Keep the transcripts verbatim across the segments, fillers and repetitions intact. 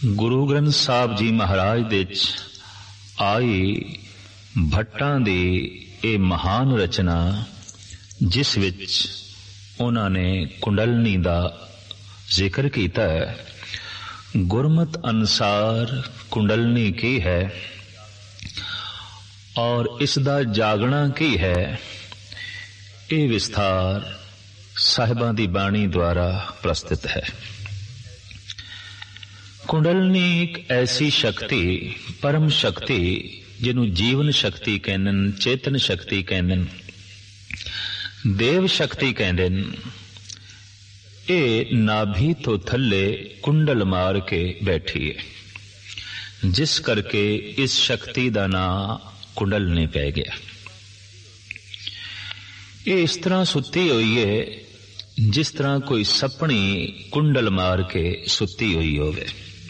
ਗੁਰੂ ਗ੍ਰੰਥ ਸਾਹਿਬ ਜੀ ਮਹਾਰਾਜ ਦੇ ਵਿੱਚ ਆਈ ਭੱਟਾਂ ਦੀ ਇਹ ਮਹਾਨ ਰਚਨਾ, ਜਿਸ ਵਿੱਚ ਉਹਨਾਂ ਨੇ ਕੁੰਡਲਨੀ ਦਾ ਜ਼ਿਕਰ ਕੀਤਾ ਹੈ। ਗੁਰਮਤ ਅਨੁਸਾਰ ਕੁੰਡਲਨੀ ਕੀ ਹੈ ਔਰ ਇਸ ਦਾ ਜਾਗਣਾ ਕੀ ਹੈ, ਇਹ ਵਿਸਥਾਰ ਸਾਹਿਬਾਂ ਦੀ ਬਾਣੀ ਦੁਆਰਾ ਪ੍ਰਸਤੁਤ ਹੈ। ਕੁੰਡਲਨੀ ਇੱਕ ਐਸੀ ਸ਼ਕਤੀ, ਪਰਮ ਸ਼ਕਤੀ, ਜਿਹਨੂੰ ਜੀਵਨ ਸ਼ਕਤੀ ਕਹਿੰਦੇ ਨੇ, ਚੇਤਨ ਸ਼ਕਤੀ ਕਹਿੰਦੇ ਨੇ, ਦੇਵ ਸ਼ਕਤੀ ਕਹਿੰਦੇ ਨੇ। ਇਹ ਨਾਭੀ ਤੋਂ ਥੱਲੇ ਕੁੰਡਲ ਮਾਰ ਕੇ ਬੈਠੀ ਹੈ, ਜਿਸ ਕਰਕੇ ਇਸ ਸ਼ਕਤੀ ਦਾ ਨਾਂ ਕੁੰਡਲਨੀ ਪੈ ਗਿਆ। ਇਹ ਇਸ ਤਰ੍ਹਾਂ ਸੁੱਤੀ ਹੋਈ ਹੈ ਜਿਸ ਤਰ੍ਹਾਂ ਕੋਈ ਸੱਪਣੀ ਕੁੰਡਲ ਮਾਰ ਕੇ ਸੁੱਤੀ ਹੋਈ ਹੋਵੇ।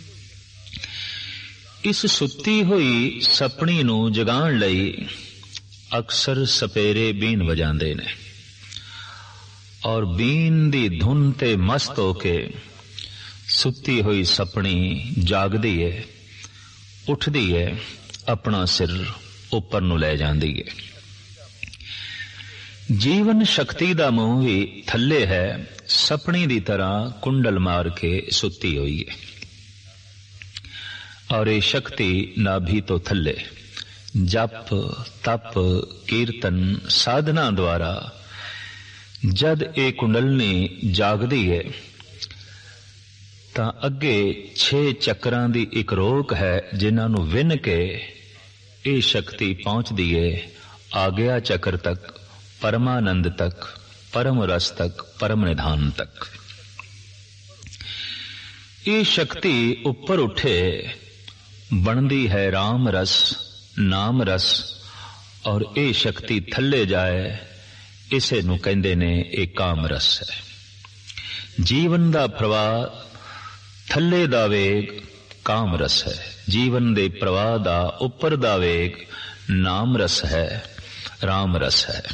ਇਸ ਸੁੱਤੀ ਹੋਈ ਸੱਪਣੀ ਨੂੰ ਜਗਾਉਣ ਲਈ ਅਕਸਰ ਸਪੇਰੇ ਬੀਨ ਵਜਾਉਂਦੇ ਨੇ ਔਰ ਬੀਨ ਦੀ ਧੁਨ ਤੇ ਮਸਤ ਹੋ ਕੇ ਸੁੱਤੀ ਹੋਈ ਸੱਪਣੀ ਜਾਗਦੀ ਹੈ, ਉੱਠਦੀ ਹੈ, ਆਪਣਾ ਸਿਰ ਉੱਪਰ ਨੂੰ ਲੈ ਜਾਂਦੀ ਹੈ। ਜੀਵਨ ਸ਼ਕਤੀ ਦਾ ਮੂੰਹ ਵੀ ਥੱਲੇ ਹੈ, ਸੱਪਣੀ ਦੀ ਤਰ੍ਹਾਂ ਕੁੰਡਲ ਮਾਰ ਕੇ ਸੁੱਤੀ ਹੋਈ ਹੈ ਔਰ ਇਹ ਸ਼ਕਤੀ ਨਾਭੀ ਤੋਂ ਥੱਲੇ ਜਪ, ਤਪ, ਕੀਰਤਨ, ਸਾਧਨਾ ਦੁਆਰਾ ਜਦ ਇਹ ਕੁੰਡਲਨੀ ਜਾਗਦੀ ਹੈ ਤਾਂ ਅੱਗੇ ਛੇ ਚੱਕਰਾਂ ਦੀ ਇੱਕ ਰੋਕ ਹੈ, ਜਿਨ੍ਹਾਂ ਨੂੰ ਵਿੰਨ ਕੇ ਇਹ ਸ਼ਕਤੀ ਪਹੁੰਚਦੀ ਹੈ ਆਗਿਆ ਚੱਕਰ ਤੱਕ, ਪਰਮਾਨੰਦ ਤੱਕ, ਪਰਮ ਰਸ ਤੱਕ, ਪਰਮ ਨਿਧਾਨ ਤੱਕ। ਇਹ ਸ਼ਕਤੀ ਉੱਪਰ ਉੱਠੇ ਬਣਦੀ ਹੈ ਰਾਮ ਰਸ, ਨਾਮ ਰਸ, ਔਰ ਇਹ ਸ਼ਕਤੀ ਥੱਲੇ ਜਾਏ, ਇਸੇ ਨੂੰ ਕਹਿੰਦੇ ਨੇ ਇਹ ਕਾਮ ਰਸ ਹੈ। ਜੀਵਨ ਦਾ ਪ੍ਰਵਾਹ ਥੱਲੇ ਦਾ ਵੇਗ ਕਾਮ ਰਸ ਹੈ, ਜੀਵਨ ਦੇ ਪ੍ਰਵਾਹ ਦਾ ਉੱਪਰ ਦਾ ਵੇਗ ਨਾਮ ਰਸ ਹੈ, ਰਾਮ ਰਸ ਹੈ।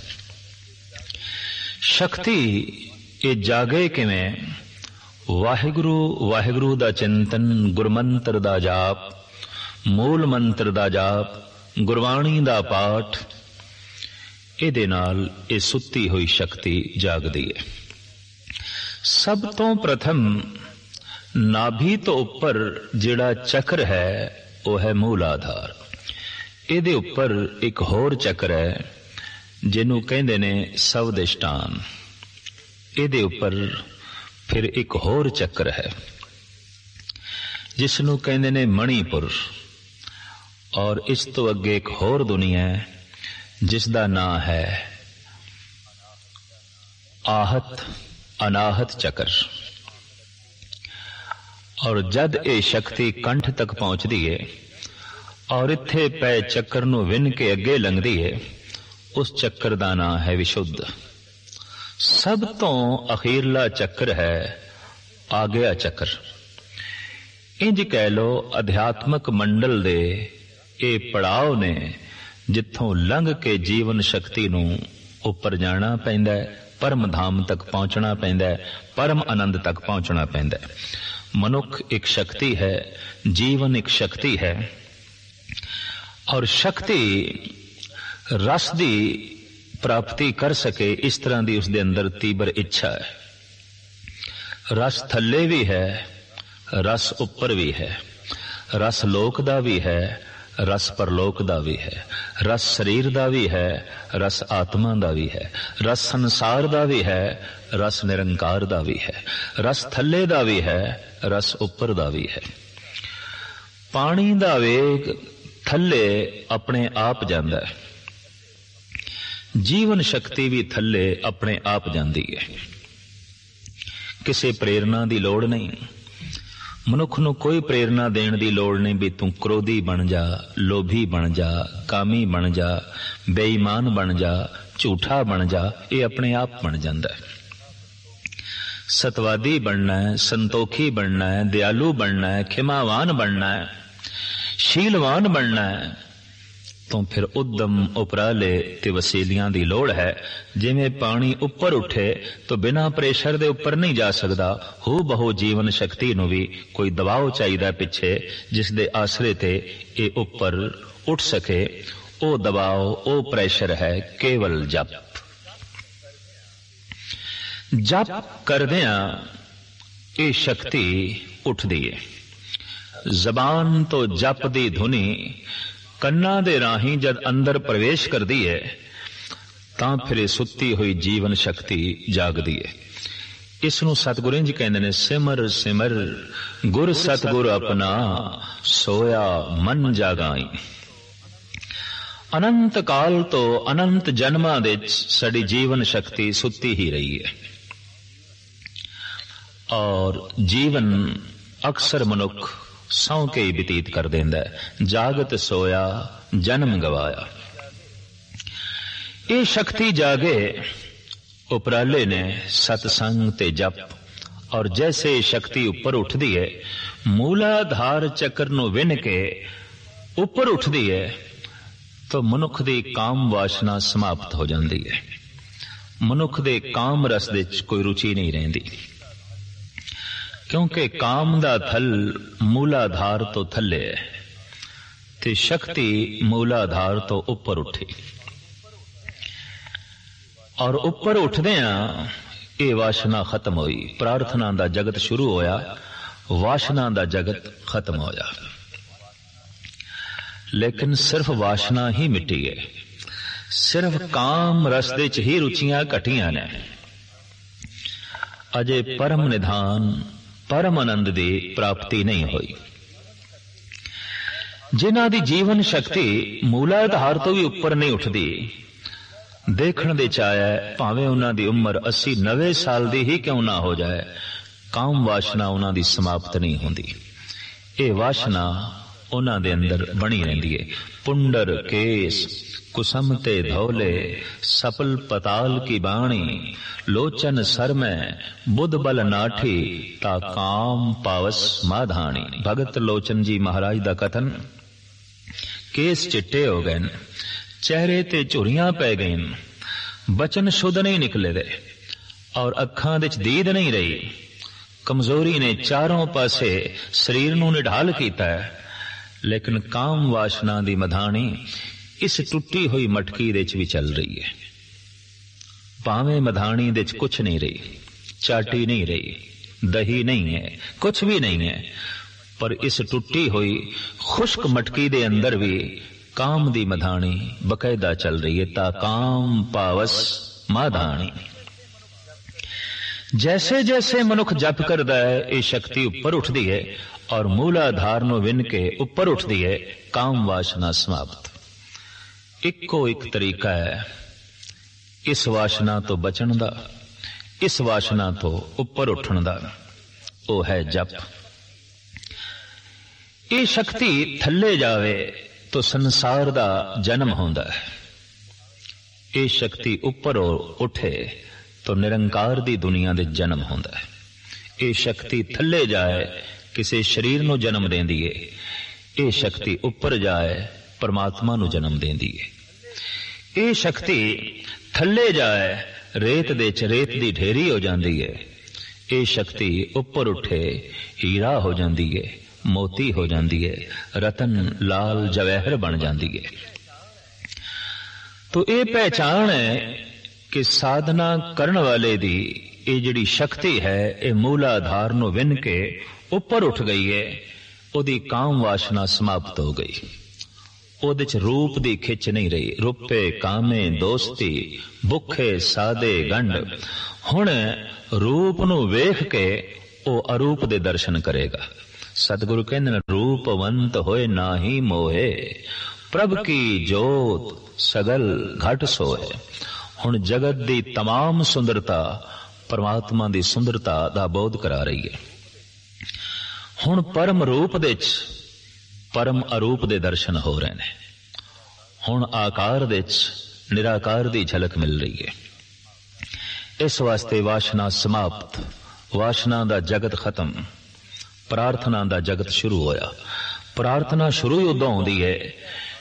ਸ਼ਕਤੀ ਇਹ ਜਾਗੇ ਕਿਵੇਂ? ਵਾਹਿਗੁਰੂ ਵਾਹਿਗੁਰੂ ਦਾ ਚਿੰਤਨ, ਗੁਰਮੰਤਰ ਦਾ ਜਾਪ, ਮੂਲ ਮੰਤਰ ਦਾ ਜਾਪ, ਗੁਰਬਾਣੀ ਦਾ ਪਾਠ, ਇਹਦੇ ਨਾਲ ਇਹ ਸੁੱਤੀ ਹੋਈ ਸ਼ਕਤੀ ਜਾਗਦੀ ਹੈ। ਸਭ ਤੋਂ ਪ੍ਰਥਮ ਨਾਭੀ ਤੋਂ ਉੱਪਰ ਜਿਹੜਾ ਚੱਕਰ ਹੈ ਉਹ ਹੈ ਮੂਲ ਆਧਾਰ। ਇਹਦੇ ਉੱਪਰ ਇੱਕ ਹੋਰ ਚੱਕਰ ਹੈ ਜਿਹਨੂੰ ਕਹਿੰਦੇ ਨੇ ਸਵਦਿਸ਼ਟਾਨ। ਇਹਦੇ ਉੱਪਰ ਫਿਰ ਇੱਕ ਹੋਰ ਚੱਕਰ ਹੈ ਜਿਸ ਨੂੰ ਕਹਿੰਦੇ ਨੇ ਮਣੀਪੁਰ, ਔਰ ਇਸ ਤੋਂ ਅੱਗੇ ਇੱਕ ਹੋਰ ਦੁਨੀਆ ਹੈ ਜਿਸ ਦਾ ਨਾਂ ਹੈ ਆਹਤ, ਅਨਾਹਤ ਚੱਕਰ। ਔਰ ਜਦ ਇਹ ਸ਼ਕਤੀ ਕੰਠ ਤੱਕ ਪਹੁੰਚਦੀ ਹੈ ਔਰ ਇੱਥੇ ਪਏ ਚੱਕਰ ਨੂੰ ਵਿੰਨ ਕੇ ਅੱਗੇ ਲੰਘਦੀ ਹੈ, ਉਸ ਚੱਕਰ ਦਾ ਨਾਂ ਹੈ ਵਿਸ਼ੁੱਧ। ਸਭ ਤੋਂ ਅਖੀਰਲਾ ਚੱਕਰ ਹੈ ਆਗਿਆ ਚੱਕਰ। ਇੰਜ ਕਹਿ ਲੋ ਅਧਿਆਤਮਕ ਮੰਡਲ ਦੇ ਇਹ ਪੜਾਅ ਨੇ ਜਿੱਥੋਂ ਲੰਘ ਕੇ ਜੀਵਨ ਸ਼ਕਤੀ ਨੂੰ ਉੱਪਰ ਜਾਣਾ ਪੈਂਦਾ ਹੈ, ਪਰਮ ਧਾਮ ਤੱਕ ਪਹੁੰਚਣਾ ਪੈਂਦਾ ਹੈ, ਪਰਮ ਆਨੰਦ ਤੱਕ ਪਹੁੰਚਣਾ ਪੈਂਦਾ ਹੈ। ਮਨੁੱਖ ਇੱਕ ਸ਼ਕਤੀ ਹੈ, ਜੀਵਨ ਇੱਕ ਸ਼ਕਤੀ ਹੈ, ਔਰ ਸ਼ਕਤੀ ਰਸ ਦੀ ਪ੍ਰਾਪਤੀ ਕਰ ਸਕੇ ਇਸ ਤਰ੍ਹਾਂ ਦੀ ਉਸਦੇ ਅੰਦਰ ਤੀਬਰ ਇੱਛਾ ਹੈ। ਰਸ ਥੱਲੇ ਵੀ ਹੈ, ਰਸ ਉੱਪਰ ਵੀ ਹੈ, ਰਸ ਲੋਕ ਦਾ ਵੀ ਹੈ, ਰਸ ਪਰਲੋਕ ਦਾ ਵੀ ਹੈ, ਰਸ ਸਰੀਰ ਦਾ ਵੀ ਹੈ, ਰਸ ਆਤਮਾ ਦਾ ਵੀ ਹੈ, ਰਸ ਸੰਸਾਰ ਦਾ ਵੀ ਹੈ, ਰਸ ਨਿਰੰਕਾਰ ਦਾ ਵੀ ਹੈ, ਰਸ ਥੱਲੇ ਦਾ ਵੀ ਹੈ, ਰਸ ਉੱਪਰ ਦਾ ਵੀ ਹੈ। ਪਾਣੀ ਦਾ ਵੇਗ ਥੱਲੇ ਆਪਣੇ ਆਪ ਜਾਂਦਾ ਹੈ, ਜੀਵਨ ਸ਼ਕਤੀ ਵੀ ਥੱਲੇ ਆਪਣੇ ਆਪ ਜਾਂਦੀ ਹੈ। ਕਿਸੇ ਪ੍ਰੇਰਨਾ ਦੀ ਲੋੜ ਨਹੀਂ। ਮਨੁੱਖ ਨੂੰ ਕੋਈ ਪ੍ਰੇਰਨਾ ਦੇਣ ਦੀ ਲੋੜ ਨਹੀਂ ਵੀ ਤੂੰ ਕ੍ਰੋਧੀ ਬਣ ਜਾ, ਲੋਭੀ ਬਣ ਜਾ, ਕਾਮੀ ਬਣ ਜਾ, ਬੇਈਮਾਨ ਬਣ ਜਾ, ਝੂਠਾ ਬਣ ਜਾ। ਇਹ ਆਪਣੇ ਆਪ ਬਣ ਜਾਂਦਾ ਹੈ। ਸਤਵਾਦੀ ਬਣਨਾ ਹੈ, ਸੰਤੋਖੀ ਬਣਨਾ ਹੈ, ਦਿਆਲੂ ਬਣਨਾ ਹੈ, ਖਿਮਾਵਾਨ ਬਣਨਾ ਹੈ, ਸ਼ੀਲਵਾਨ ਬਣਨਾ ਹੈ, तो फिर उद्यम उपराले ते वसीलियां दी लोड़ है। जिवें पानी उपर उठे तो बिना प्रेशर दे उपर नहीं जा सकदा, हू बहु जीवन शक्ति नूं भी कोई दबाव चाहिदा पिछे जिस दे आसरे ते ये उपर उठ सके। ओ दबाव ओ प्रेशर है केवल जप। जप करदियां ये शक्ति उठदी है। जबान तो जप दी धुनी ਕੰਨਾਂ ਦੇ ਰਾਹੀਂ ਜਦ ਅੰਦਰ ਪ੍ਰਵੇਸ਼ ਕਰਦੀ ਹੈ ਤਾਂ ਫਿਰ ਇਹ ਸੁੱਤੀ ਹੋਈ ਜੀਵਨ ਸ਼ਕਤੀ ਜਾਗਦੀ ਹੈ। ਇਸ ਨੂੰ ਸਤਿਗੁਰੂ ਜੀ ਕਹਿੰਦੇ ਨੇ, ਸਿਮਰ ਸਿਮਰ ਗੁਰ ਸਤਿਗੁਰ ਆਪਣਾ ਸੋਇਆ ਮਨ ਜਾਗਾਈ। ਅਨੰਤ ਕਾਲ ਤੋਂ ਅਨੰਤ ਜਨਮਾਂ ਦੇ ਸਾਡੀ ਜੀਵਨ ਸ਼ਕਤੀ ਸੁੱਤੀ ਹੀ ਰਹੀ ਹੈ। ਔਰ ਜੀਵਨ ਅਕਸਰ ਮਨੁੱਖ सौ के ही बतीत कर देंदा है। जागत सोया जन्म गवाया। ये शक्ति जागे उपराले ने सतसंग ते जप। और जैसे शक्ति ऊपर उठदी है, मूलाधार चक्र नूं विन के ऊपर उठदी है तो मनुख दी काम वासना समाप्त हो जाती है। मनुख दे काम रस दे कोई रुचि नहीं रहिंदी, क्योंकि काम दा थल मूलाधार तो थले है ते शक्ति मूलाधार तो ऊपर उठी। और ऊपर उठदियां ये वासना खत्म हुई। प्रार्थना दा जगत शुरू होया, वासना दा जगत खत्म होया। लेकिन सिर्फ वासना ही मिटी है, सिर्फ काम रस दे च ही रुचियां घटियां ने। अजे परम निधान परम आनंद की प्राप्ति नहीं हुई। जिन्हां दी जीवन शक्ति मूलाधार तो भी उपर नहीं उठती, देखण दे चाया भावें उन्हां दी उम्र अस्सी नवे साल दी ही क्यों ना हो जाए, काम वासना उन्हां दी समाप्त नहीं होंदी। ये वासना उन्हां दे अंदर बनी रहिंदी है। पुंडर केस कुसमते धौले सपल पताल की बाणी, लोचन सर में बुध बल नाठी ता काम पावस माधानी। भगत लोचन जी महाराज दा कथन। केस चिट्टे हो गए, चेहरे ते झुरियां पै गई, बचन शुद्ध नहीं निकले दे और अखां विच दीद नहीं रही। कमजोरी ने चारों पासे शरीर नूं निढाल कीता है, लेकिन काम वासना दी मधानी इस टुटी हुई मटकी दे च भी चल रही है। भावें मधानी दे च कुछ नहीं रही, चाटी नहीं रही, दही नहीं है, कुछ भी नहीं है, पर इस टुटी हुई खुश्क मटकी दे अंदर भी काम दी मधानी बकायदा चल रही है। ता काम पावस माधानी। जैसे जैसे मनुख जप करदा है, ये शक्ति ऊपर उठदी है और मूलाधार नूं विन के ऊपर उठदी है। काम वासना समाप्त। इको एक तरीका है इस वासना तो बचन दा, इस वासना तो ऊपर उठन दा, वो है जप। ये शक्ति थल्ले जावे तो संसार दा जन्म होंदा है। ये शक्ति ऊपर उठे तो निरंकार दी दुनिया दे जन्म होंदा है। ये शक्ति थल्ले जाए किसी शरीर नूं जन्म देंदी है। ये शक्ति ऊपर जाए परमात्मा नूं जन्म देंदी है। ये शक्ति थल्ले जाए रेत दे च रेत दी ढेरी हो जाती है। ये शक्ति ऊपर उठे हीरा हो जाती है, मोती हो जाती है, रतन लाल जवाहर बन जाती है। तो ये पहचान है कि साधना करन वाले दी ये जिहड़ी शक्ति है, ये मूलाधार नूं विन के ऊपर उठ गई है। उहदी काम वासना समाप्त हो गई। ਉਹਦੇ ਚ रूप दी खिच नहीं रही। रुपे कामे दोस्ती भुखे सादे गंढ। हुण रूप नूं वेख के वो अरूप दे दर्शन करेगा। सतगुरु कहंदे ने रूपवंत होए नाही मोहे, प्रभ की जोत सगल घट सोए। हुण जगत दी तमाम सुंदरता परमात्मा दी सुंदरता दा बोध करा रही है। हुण परम रूप दे च परम अरूप दे दर्शन हो रहे ने। हुण आकार दे च निराकार दी झलक मिल रही है। इस वास्ते वासना समाप्त, वासना दा जगत खत्म, प्रार्थना दा जगत शुरू होया। प्रार्थना शुरू ही उदों होंदी है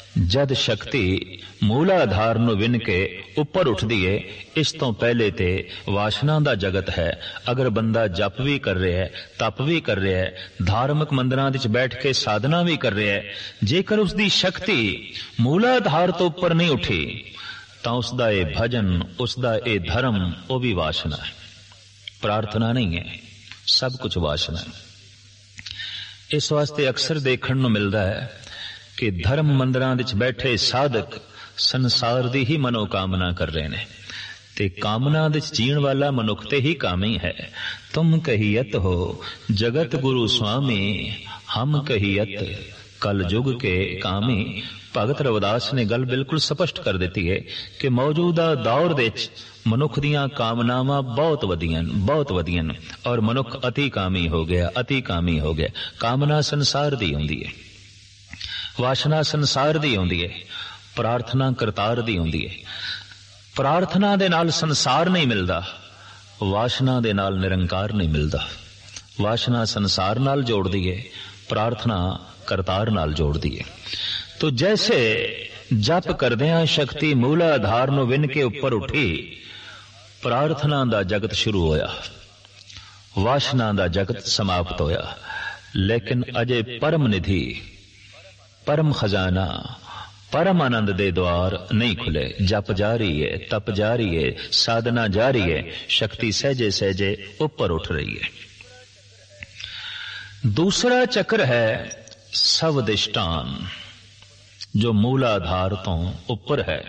जद शक्ति मूलाधार ਨੂੰ ਵਿੰਨ ਕੇ ਉੱਪਰ ਉੱਠਦੀ ਏ, ਇਸ ਤੋਂ ਪਹਿਲੇ ਤੇ ਵਾਸ਼ਨਾ ਦਾ ਜਗਤ ਹੈ। ਅਗਰ ਬੰਦਾ ਜਪ ਵੀ ਕਰ ਰਿਹਾ ਹੈ, ਤਪ ਵੀ ਕਰ ਰਿਹਾ ਹੈ, ਧਾਰਮਿਕ ਮੰਦਰਾਂ ਵਿੱਚ ਬੈਠ ਕੇ ਸਾਧਨਾ ਵੀ ਕਰ ਰਿਹਾ ਹੈ, ਜੇਕਰ ਉਸ ਦੀ ਸ਼ਕਤੀ ਮੂਲਾਧਾਰ ਤੋਂ ਉੱਪਰ ਨਹੀਂ ਉੱਠੀ ਤਾਂ ਉਸ ਦਾ ਇਹ ਭਜਨ, ਉਸ ਦਾ ਇਹ ਧਰਮ, ਉਹ ਵੀ ਵਾਸ਼ਨਾ ਹੈ, ਪ੍ਰਾਰਥਨਾ ਨਹੀਂ ਹੈ, ਸਭ ਕੁਝ ਵਾਸ਼ਨਾ ਹੈ। ਇਸ ਵਾਸਤੇ ਅਕਸਰ ਦੇਖਣ ਨੂੰ ਮਿਲਦਾ ਹੈ ਕਿ ਧਰਮ ਮੰਦਰਾਂ ਵਿੱਚ ਬੈਠੇ ਸਾਧਕ ਸੰਸਾਰ ਦੀ ਹੀ ਮਨੋਕਾਮਨਾ ਕਰ ਰਹੇ ਨੇ, ਤੇ ਕਾਮਨਾ ਵਿੱਚ ਜੀਣ ਵਾਲਾ ਮਨੁੱਖ ਤੇ ਹੀ ਕਾਮੀ ਹੈ। ਤੁਮ ਕਹੀਅਤ ਹੋ ਜਗਤ ਗੁਰੂ ਸੁਆਮੀ, ਹਮ ਕਹੀਅਤ ਕਲ ਯੁਗ ਕੇ ਕਾਮੀ। ਭਗਤ ਰਵਿਦਾਸ ਨੇ ਗੱਲ ਬਿਲਕੁਲ ਸਪਸ਼ਟ ਕਰ ਦਿੱਤੀ ਹੈ ਕਿ ਮੌਜੂਦਾ ਦੌਰ ਵਿੱਚ ਮਨੁੱਖ ਦੀਆਂ ਕਾਮਨਾਵਾਂ ਬਹੁਤ ਵਧੀਆਂ ਬਹੁਤ ਵਧੀਆਂ ਔਰ ਮਨੁੱਖ ਅਤੀ ਕਾਮੀ ਹੋ ਗਿਆ, ਅਤੀ ਕਾਮੀ ਹੋ ਗਿਆ। ਕਾਮਨਾ ਸੰਸਾਰ ਦੀ ਹੁੰਦੀ ਹੈ, ਵਾਸ਼ਨਾ ਸੰਸਾਰ ਦੀ ਹੁੰਦੀ ਹੈ, ਪ੍ਰਾਰਥਨਾ ਕਰਤਾਰ ਦੀ ਹੁੰਦੀ ਹੈ। ਪ੍ਰਾਰਥਨਾ ਦੇ ਨਾਲ ਸੰਸਾਰ ਨਹੀਂ ਮਿਲਦਾ, ਵਾਸ਼ਨਾ ਦੇ ਨਾਲ ਨਿਰੰਕਾਰ ਨਹੀਂ ਮਿਲਦਾ। ਵਾਸ਼ਨਾ ਸੰਸਾਰ ਨਾਲ ਜੋੜਦੀ ਹੈ, ਪ੍ਰਾਰਥਨਾ ਕਰਤਾਰ ਨਾਲ ਜੋੜਦੀ ਹੈ। ਤੋ ਜੈਸੇ ਜਪ ਕਰਦਿਆਂ ਸ਼ਕਤੀ ਮੂਲਾਧਾਰ ਨੂੰ ਵਿੰਨ ਕੇ ਉੱਪਰ ਉੱਠੀ, ਪ੍ਰਾਰਥਨਾ ਦਾ ਜਗਤ ਸ਼ੁਰੂ ਹੋਇਆ, ਵਾਸ਼ਨਾ ਦਾ ਜਗਤ ਸਮਾਪਤ ਹੋਇਆ। ਲੇਕਿਨ ਅਜੇ ਪਰਮ ਨਿਧੀ, परम खजाना, परम आनंद दे द्वार नहीं खुले। जप जारी है, तप जारी है, साधना जारी है, शक्ति सहजे सहजे ऊपर उठ रही है। दूसरा चक्र है सवदिष्टान, जो मूलाधार तो ऊपर है।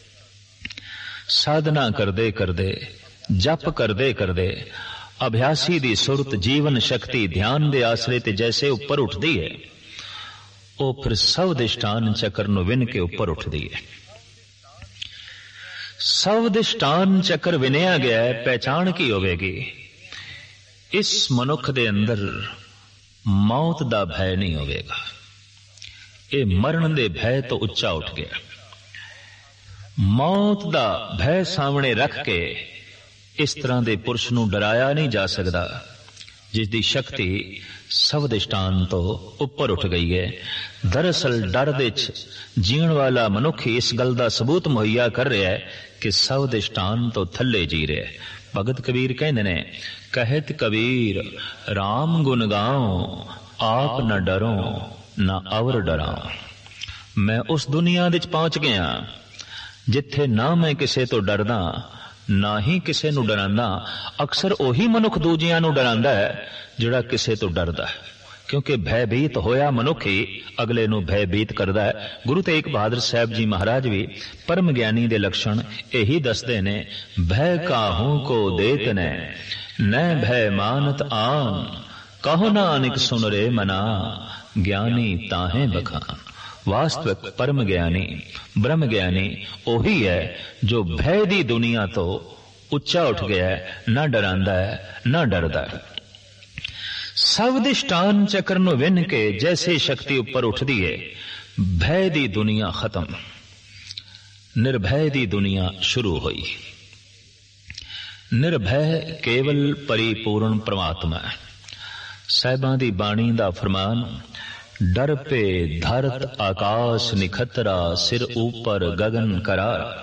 साधना करदे करदे, जप करदे करदे अभ्यासी दी सुरत, जीवन शक्ति ध्यान दे आसरे ते जैसे ऊपर उठदी है, ਉਹ ਫਿਰ ਸਵਦਿਸ਼ਟਾਨ ਚੱਕਰ ਨੂੰ ਵਿੰਨ ਕੇ ਉੱਪਰ ਉੱਠਦੀ ਹੈ। ਸਵਦਿਸ਼ਟਾਨ ਚੱਕਰ ਵਿਨਿਆ ਗਿਆ ਹੈ, ਪਹਿਚਾਣ ਕੀ ਹੋਵੇਗੀ? ਇਸ ਮਨੁੱਖ ਦੇ ਅੰਦਰ ਮੌਤ ਦਾ ਭੈ ਨਹੀਂ ਹੋਵੇਗਾ। ਇਹ ਮਰਨ ਦੇ ਭੈ ਤੋਂ ਉੱਚਾ ਉੱਠ ਗਿਆ। ਮੌਤ ਦਾ ਭੈ ਸਾਹਮਣੇ ਰੱਖ ਕੇ ਇਸ ਤਰ੍ਹਾਂ ਦੇ ਪੁਰਸ਼ ਨੂੰ ਡਰਾਇਆ ਨਹੀਂ ਜਾ ਸਕਦਾ, ਜਿਸ ਦੀ ਸ਼ਕਤੀ ਸਵਦਿਸ਼ਟਾਨ ਤੋਂ ਉੱਪਰ ਉੱਠ ਗਈ ਹੈ। ਦਰਅਸਲ ਡਰ ਦੇ ਚ ਜੀਣ ਵਾਲਾ ਮਨੁੱਖ ਇਸ ਗੱਲ ਦਾ ਸਬੂਤ ਮੁਹੱਈਆ ਕਰ ਰਿਹਾ ਹੈ ਕਿ ਸਵਦਿਸ਼ਟਾਨ ਤੋਂ ਥੱਲੇ ਜੀ ਰਿਹਾ ਹੈ। ਭਗਤ ਕਬੀਰ ਕਹਿੰਦੇ ਨੇ, ਕਹਿਤ ਕਬੀਰ ਰਾਮ ਗੁਣ ਗਾਉ, ਆਪ ਨਾ ਡਰੋ ਨਾ ਅਵਰ ਡਰਾਂ। ਮੈਂ ਉਸ ਦੁਨੀਆ ਵਿੱਚ ਪਹੁੰਚ ਗਿਆ ਜਿੱਥੇ ਨਾ ਮੈਂ ਕਿਸੇ ਤੋਂ ਡਰਦਾ, ਨਾ ਹੀ ਕਿਸੇ ਨੂੰ ਡਰਾਂਦਾ। ਅਕਸਰ ਉਹੀ ਮਨੁੱਖ ਦੂਜਿਆਂ ਨੂੰ ਡਰਾਂਦਾ ਹੈ ਜਿਹੜਾ ਕਿਸੇ ਤੋਂ ਡਰਦਾ ਹੈ, ਕਿਉਂਕਿ ਭੈਭੀਤ ਹੋਇਆ ਮਨੁੱਖ ਹੀ ਅਗਲੇ ਨੂੰ ਭੈਭੀਤ ਕਰਦਾ ਹੈ। ਗੁਰੂ ਤੇਗ ਬਹਾਦਰ ਸਾਹਿਬ ਜੀ ਮਹਾਰਾਜ ਵੀ ਪਰਮ ਗਿਆਨੀ ਦੇ ਲੱਛਣ ਇਹੀ ਦੱਸਦੇ ਨੇ, ਭੈ ਕਾਹੂ ਕੋ ਦੇਤ ਨੇ ਨੈ ਭੈ ਮਾਨਤ ਆਨ, ਕਹੋ ਨਾਨਕ ਸੁਨ ਰੇ ਮਨਾ, ਗਿਆਨੀ ਤਾਹੇ ਬਖਾਨ। ਵਾਸਤਵਿਕ ਪਰਮ ਗਿਆਨੀ, ਬ੍ਰਹਮ ਗਿਆਨੀ ਉਹੀ ਹੈ ਜੋ ਭੈ ਦੀ ਦੁਨੀਆ ਤੋਂ ਉੱਚਾ ਉੱਠ ਗਿਆ ਹੈ, ਨਾ ਡਰਾਂਦਾ ਹੈ ਨਾ ਡਰਦਾ ਹੈ। ਸਵਦਿਸ਼ਟਾਨ ਚੱਕਰ ਨੂੰ ਵਿੰਨ ਕੇ ਜੈਸੇ ਸ਼ਕਤੀ ਉੱਪਰ ਉੱਠਦੀ ਹੈ, ਭੈ ਦੀ ਦੁਨੀਆ ਖਤਮ, ਨਿਰਭੈ ਦੀ ਦੁਨੀਆ ਸ਼ੁਰੂ ਹੋਈ। ਨਿਰਭੈ ਕੇਵਲ ਪਰਿਪੂਰਨ ਪਰਮਾਤਮਾ ਹੈ। ਸਾਹਿਬਾਂ ਦੀ ਬਾਣੀ ਦਾ ਫਰਮਾਨ, ਡਰ ਪੇ ਧਰਤ ਆਕਾਸ਼ ਨਿਖਤਰਾ, ਸਿਰ ਉਪਰ ਗਗਨ ਕਰਾਰ।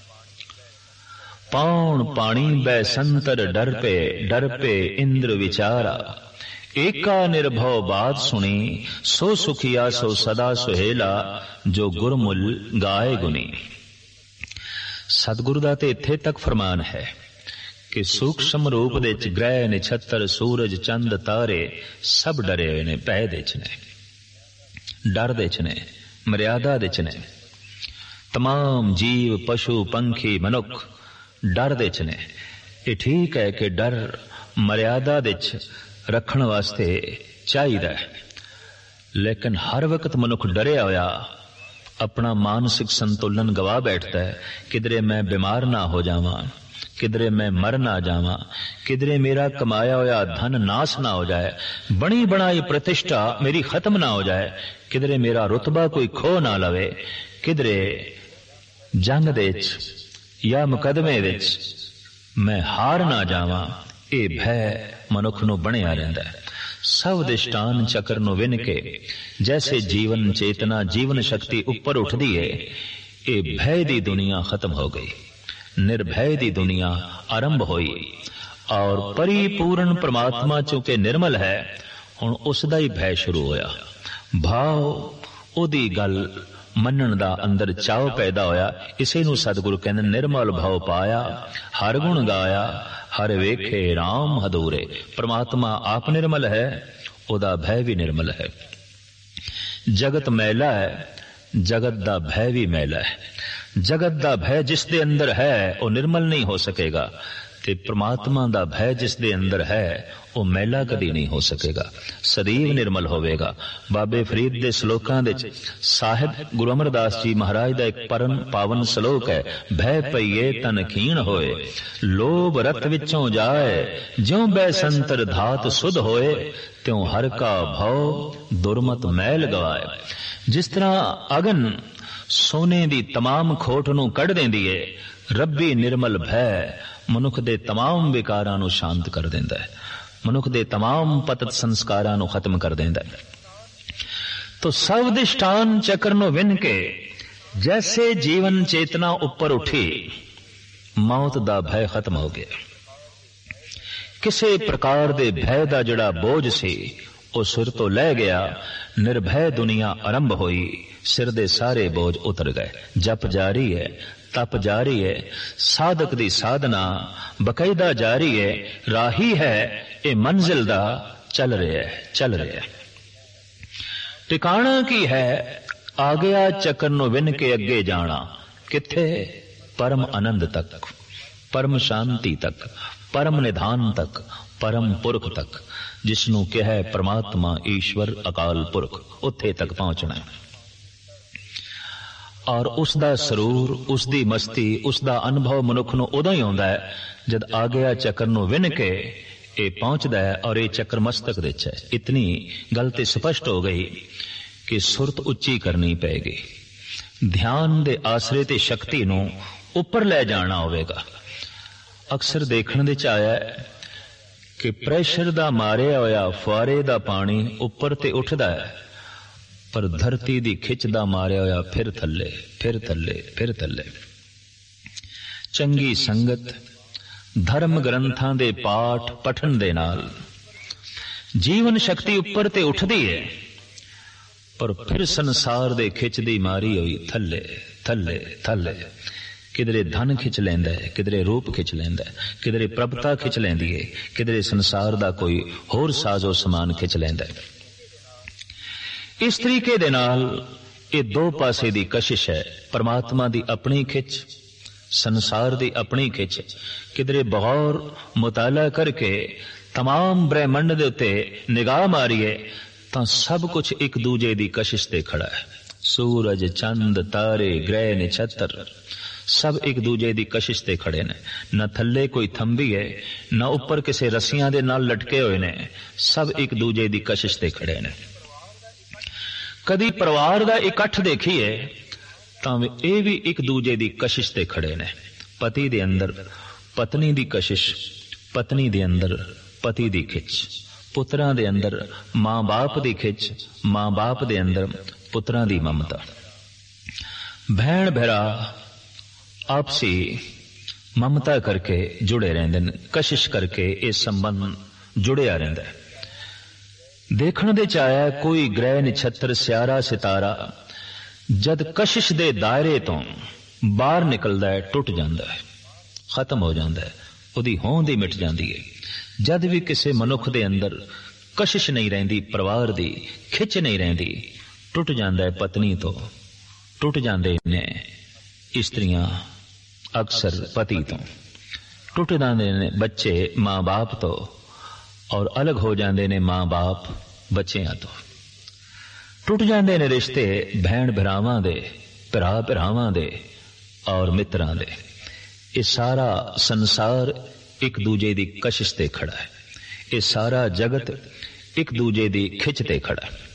ਪੌਣ ਪਾਣੀ ਬੈ ਸੰਤਰ ਡਰ ਪੇ, ਡਰ ਪੇ ਇੰਦਰ ਵਿਚਾਰਾ। ਏਕਾ ਨਿਰਭਉ ਬਾਤ ਸੁਣੀ, ਸੋ ਸੁਖੀਆ ਸੋ ਸਦਾ ਸੁਹੇਲਾ, ਜੋ ਗੁਰਮੁਲ ਗਾਏ ਗੁਨੀ। ਸਤਿਗੁਰੂ ਦਾ ਤੇ ਇੱਥੇ ਤੱਕ ਫਰਮਾਨ ਹੈ ਕਿ ਸੂਖਸ਼ਮ ਰੂਪ ਦੇ ਚ ਗ੍ਰਹਿ ਨਛੱਤਰ, ਸੂਰਜ ਚੰਦ ਤਾਰੇ ਸਭ ਡਰੇ ਹੋਏ ਨੇ, ਭੈ ਦੇ ਚ ਨੇ, ਡਰ ਦੇ ਚ ਨੇ, ਮਰਿਆਦਾ ਦੇ ਚ ਨੇ। ਤਮਾਮ ਜੀਵ ਪਸ਼ੂ ਪੰਖੀ ਮਨੁੱਖ ਡਰ ਦੇ ਚ ਨੇ। ਇਹ ਠੀਕ ਹੈ ਕਿ ਡਰ ਮਰਿਆਦਾ ਦੇ ਚ ਰੱਖਣ ਵਾਸਤੇ ਚਾਹੀਦਾ ਹੈ, ਲੇਕਿਨ ਹਰ ਵਕਤ ਮਨੁੱਖ ਡਰਿਆ ਹੋਇਆ ਆਪਣਾ ਮਾਨਸਿਕ ਸੰਤੁਲਨ ਗਵਾ ਬੈਠਦਾ ਹੈ। ਕਿਧਰੇ ਮੈਂ ਬਿਮਾਰ ਨਾ ਹੋ ਜਾਵਾਂ, ਕਿਧਰੇ ਮੈਂ ਮਰ ਨਾ ਜਾਵਾਂ, ਕਿਧਰੇ ਮੇਰਾ ਕਮਾਇਆ ਹੋਇਆ ਧਨ ਨਾਸ ਨਾ ਹੋ ਜਾਏ, ਬਣੀ ਬਣਾਈ ਪ੍ਰਤਿਸ਼ਠਾ ਮੇਰੀ ਖਤਮ ਨਾ ਹੋ ਜਾਏ, ਕਿਧਰੇ ਮੇਰਾ ਰੁਤਬਾ ਕੋਈ ਖੋ ਨਾ ਲਵੇ, ਕਿਧਰੇ ਜੰਗ ਦੇ ਵਿੱਚ ਜਾਂ ਮੁਕਦਮੇ ਵਿੱਚ ਮੈਂ ਹਾਰ ਨਾ ਜਾਵਾਂ। ਇਹ ਭੈ ਮਨੁੱਖ ਨੂੰ ਬਣਿਆ ਰਹਿੰਦਾ ਹੈ। सब दिष्टान चक्र नु विन के जैसे जीवन चेतना जीवन शक्ति उपर उठदी है, ये भय दी दुनिया खत्म हो गई, निर्भय दी दुनिया आरंभ होई और परिपूर्ण परमात्मा चूंकि निर्मल है हुण उसदा ही भय शुरू होया। भाव ओदी गल मनण दा अंदर चाव पैदा होया। इसे नूं सतगुरु कहंदे निर्मल भाव पाया, हर गुण गाया, हर वेखे राम हदूरे। परमात्मा आप निर्मल है, ओदा भय भी निर्मल है। जगत मैला है, जगत दा भय भी मैला है। जगत दा भय जिस दे अंदर है वो निर्मल नहीं हो सकेगा, ते परमात्मा दा भय जिस दे अंदर है वो मैला कदी नहीं हो सकेगा, सदैव निर्मल होवेगा। बाबे फरीद दे श्लोकां दे साहिब गुरु अमरदास जी महाराज दा एक परम पावन श्लोक है, भय पईए तन खीण होए, लोभ रत विचों जाए, ज्यों बै संतर धात सुध होए, त्यों हर का भव दुर्मत मैल गवाए। जिस तरह अगन सोने दी तमाम खोट नूं कढ देंदी है, रब्बी निर्मल भय मनुख दे तमाम विकारां नूं शांत कर देंदा है, मनुख दे तमाम पतत संस्कारां नूं खत्म कर देंदा है। तो सवदिष्टान चक्र नूं विन के जैसे जीवन चेतना उपर उठी, मौत दा भय खत्म हो गया। किसी प्रकार दे भय दा जड़ा बोझ सी वो सिर तो लै गया, निर्भय दुनिया आरंभ हुई, सिर दे सारे बोझ उतर गए। जप जारी है, तप जारी है, साधक दी साधना बकायदा जारी है, राही है ये मंजिल दा चल रहा है चल रहा है। ठिकाना की है, आ गया चक्कर नु विन के अगे जाना, किथे? परम आनंद तक, परम शांति तक, परम निधान तक, परम पुरख तक, जिसनू कहा है परमात्मा ईश्वर अकाल पुरख, उत्थे तक पहुंचना है। और उसदा सरूर, उसदी मस्ती, उसदा अनुभव मनुख नूं उदों ही आउंदा है जद आ गया चक्कर नूं विन के ये पहुंचदा है और ये चक्कर मस्तक दे च है। इतनी गल ते स्पष्ट हो गई कि सुरत उच्ची करनी पेगी, ध्यान दे आसरे ते शक्ति नूं उपर ले जाना होवेगा। अक्सर देखण दे च आया कि प्रेशर दा मारिया होया फुआरे दा पानी उपर ते उठदा है, पर धरती दी खिच दा मारिया होया फिर थल्ले फिर थल्ले फिर थल्ले। चंगी संगत, धर्म ग्रंथां दे पाठ पठन दे नाल जीवन शक्ति उपर ते उठदी है, पर फिर संसार दे खिच दी मारी होई थल्ले थल्ले थल्ले। किधरे धन खिच लेंदा है, किधरे रूप खिच लेंदा है, किधरे प्रभुता खिच लेंदी है, किधरे संसार दा कोई होर साजो समान खिच लेंदा है। इस तरीके दे नाल ये दो पासे दी कशिश है, परमात्मा दी अपनी खिच, संसार दी अपनी खिच। किधरे बगौर मुताला करके तमाम ब्रह्मंड दे उत्ते निगाह मारिए तां सब कुछ एक दूजे दी कशिश ते खड़ा है। सूरज, चंद, तारे, ग्रह, नक्षत्र सब एक दूजे दी कशिश ते खड़े ने। न थल्ले कोई थंबी है, न ऊपर किसी रस्सियां दे नाल लटके हुए ने, सब एक दूजे दी कशिश ते खड़े ने। कदी परिवार दा इकट्ठ देखिए तां ये भी एक दूजे दी कशिश ते खड़े ने। पति दे अंदर पत्नी दी कशिश, पत्नी दे अंदर पति दी खिच, पुत्रां दे अंदर मां बाप दी खिच, मां बाप दे अंदर पुत्रां दी ममता। भैण भरा आपसी ममता करके जुड़े रहंदे ने, कशिश करके ये संबंध जुड़िया रहंदा है। देखण दे चाया कोई ग्रह नक्षत्र सियारा सितारा जद कशिश दे दायरे तो बाहर निकलदा है, टुट जांदा है, खत्म हो जांदा है, उहदी होंद ही मिट जांदी है। जद भी किसी मनुख दे अंदर कशिश नहीं रहिंदी, परिवार दी खिच नहीं रहिंदी, टुट जांदा है पत्नी तो, टुट जांदे ने स्त्रियां अक्सर पति तो, टुट जांदे ने बच्चे मां बाप तो, और अलग हो जांदे ने मां बाप बच्चियां तो। टुट जांदे ने रिश्ते भैण भरावां दे, भरा भरावां दे और मित्रां दे। ये सारा संसार एक दूजे दी कशिश ते खड़ा है, ये सारा जगत एक दूजे दी खिच ते खड़ा है।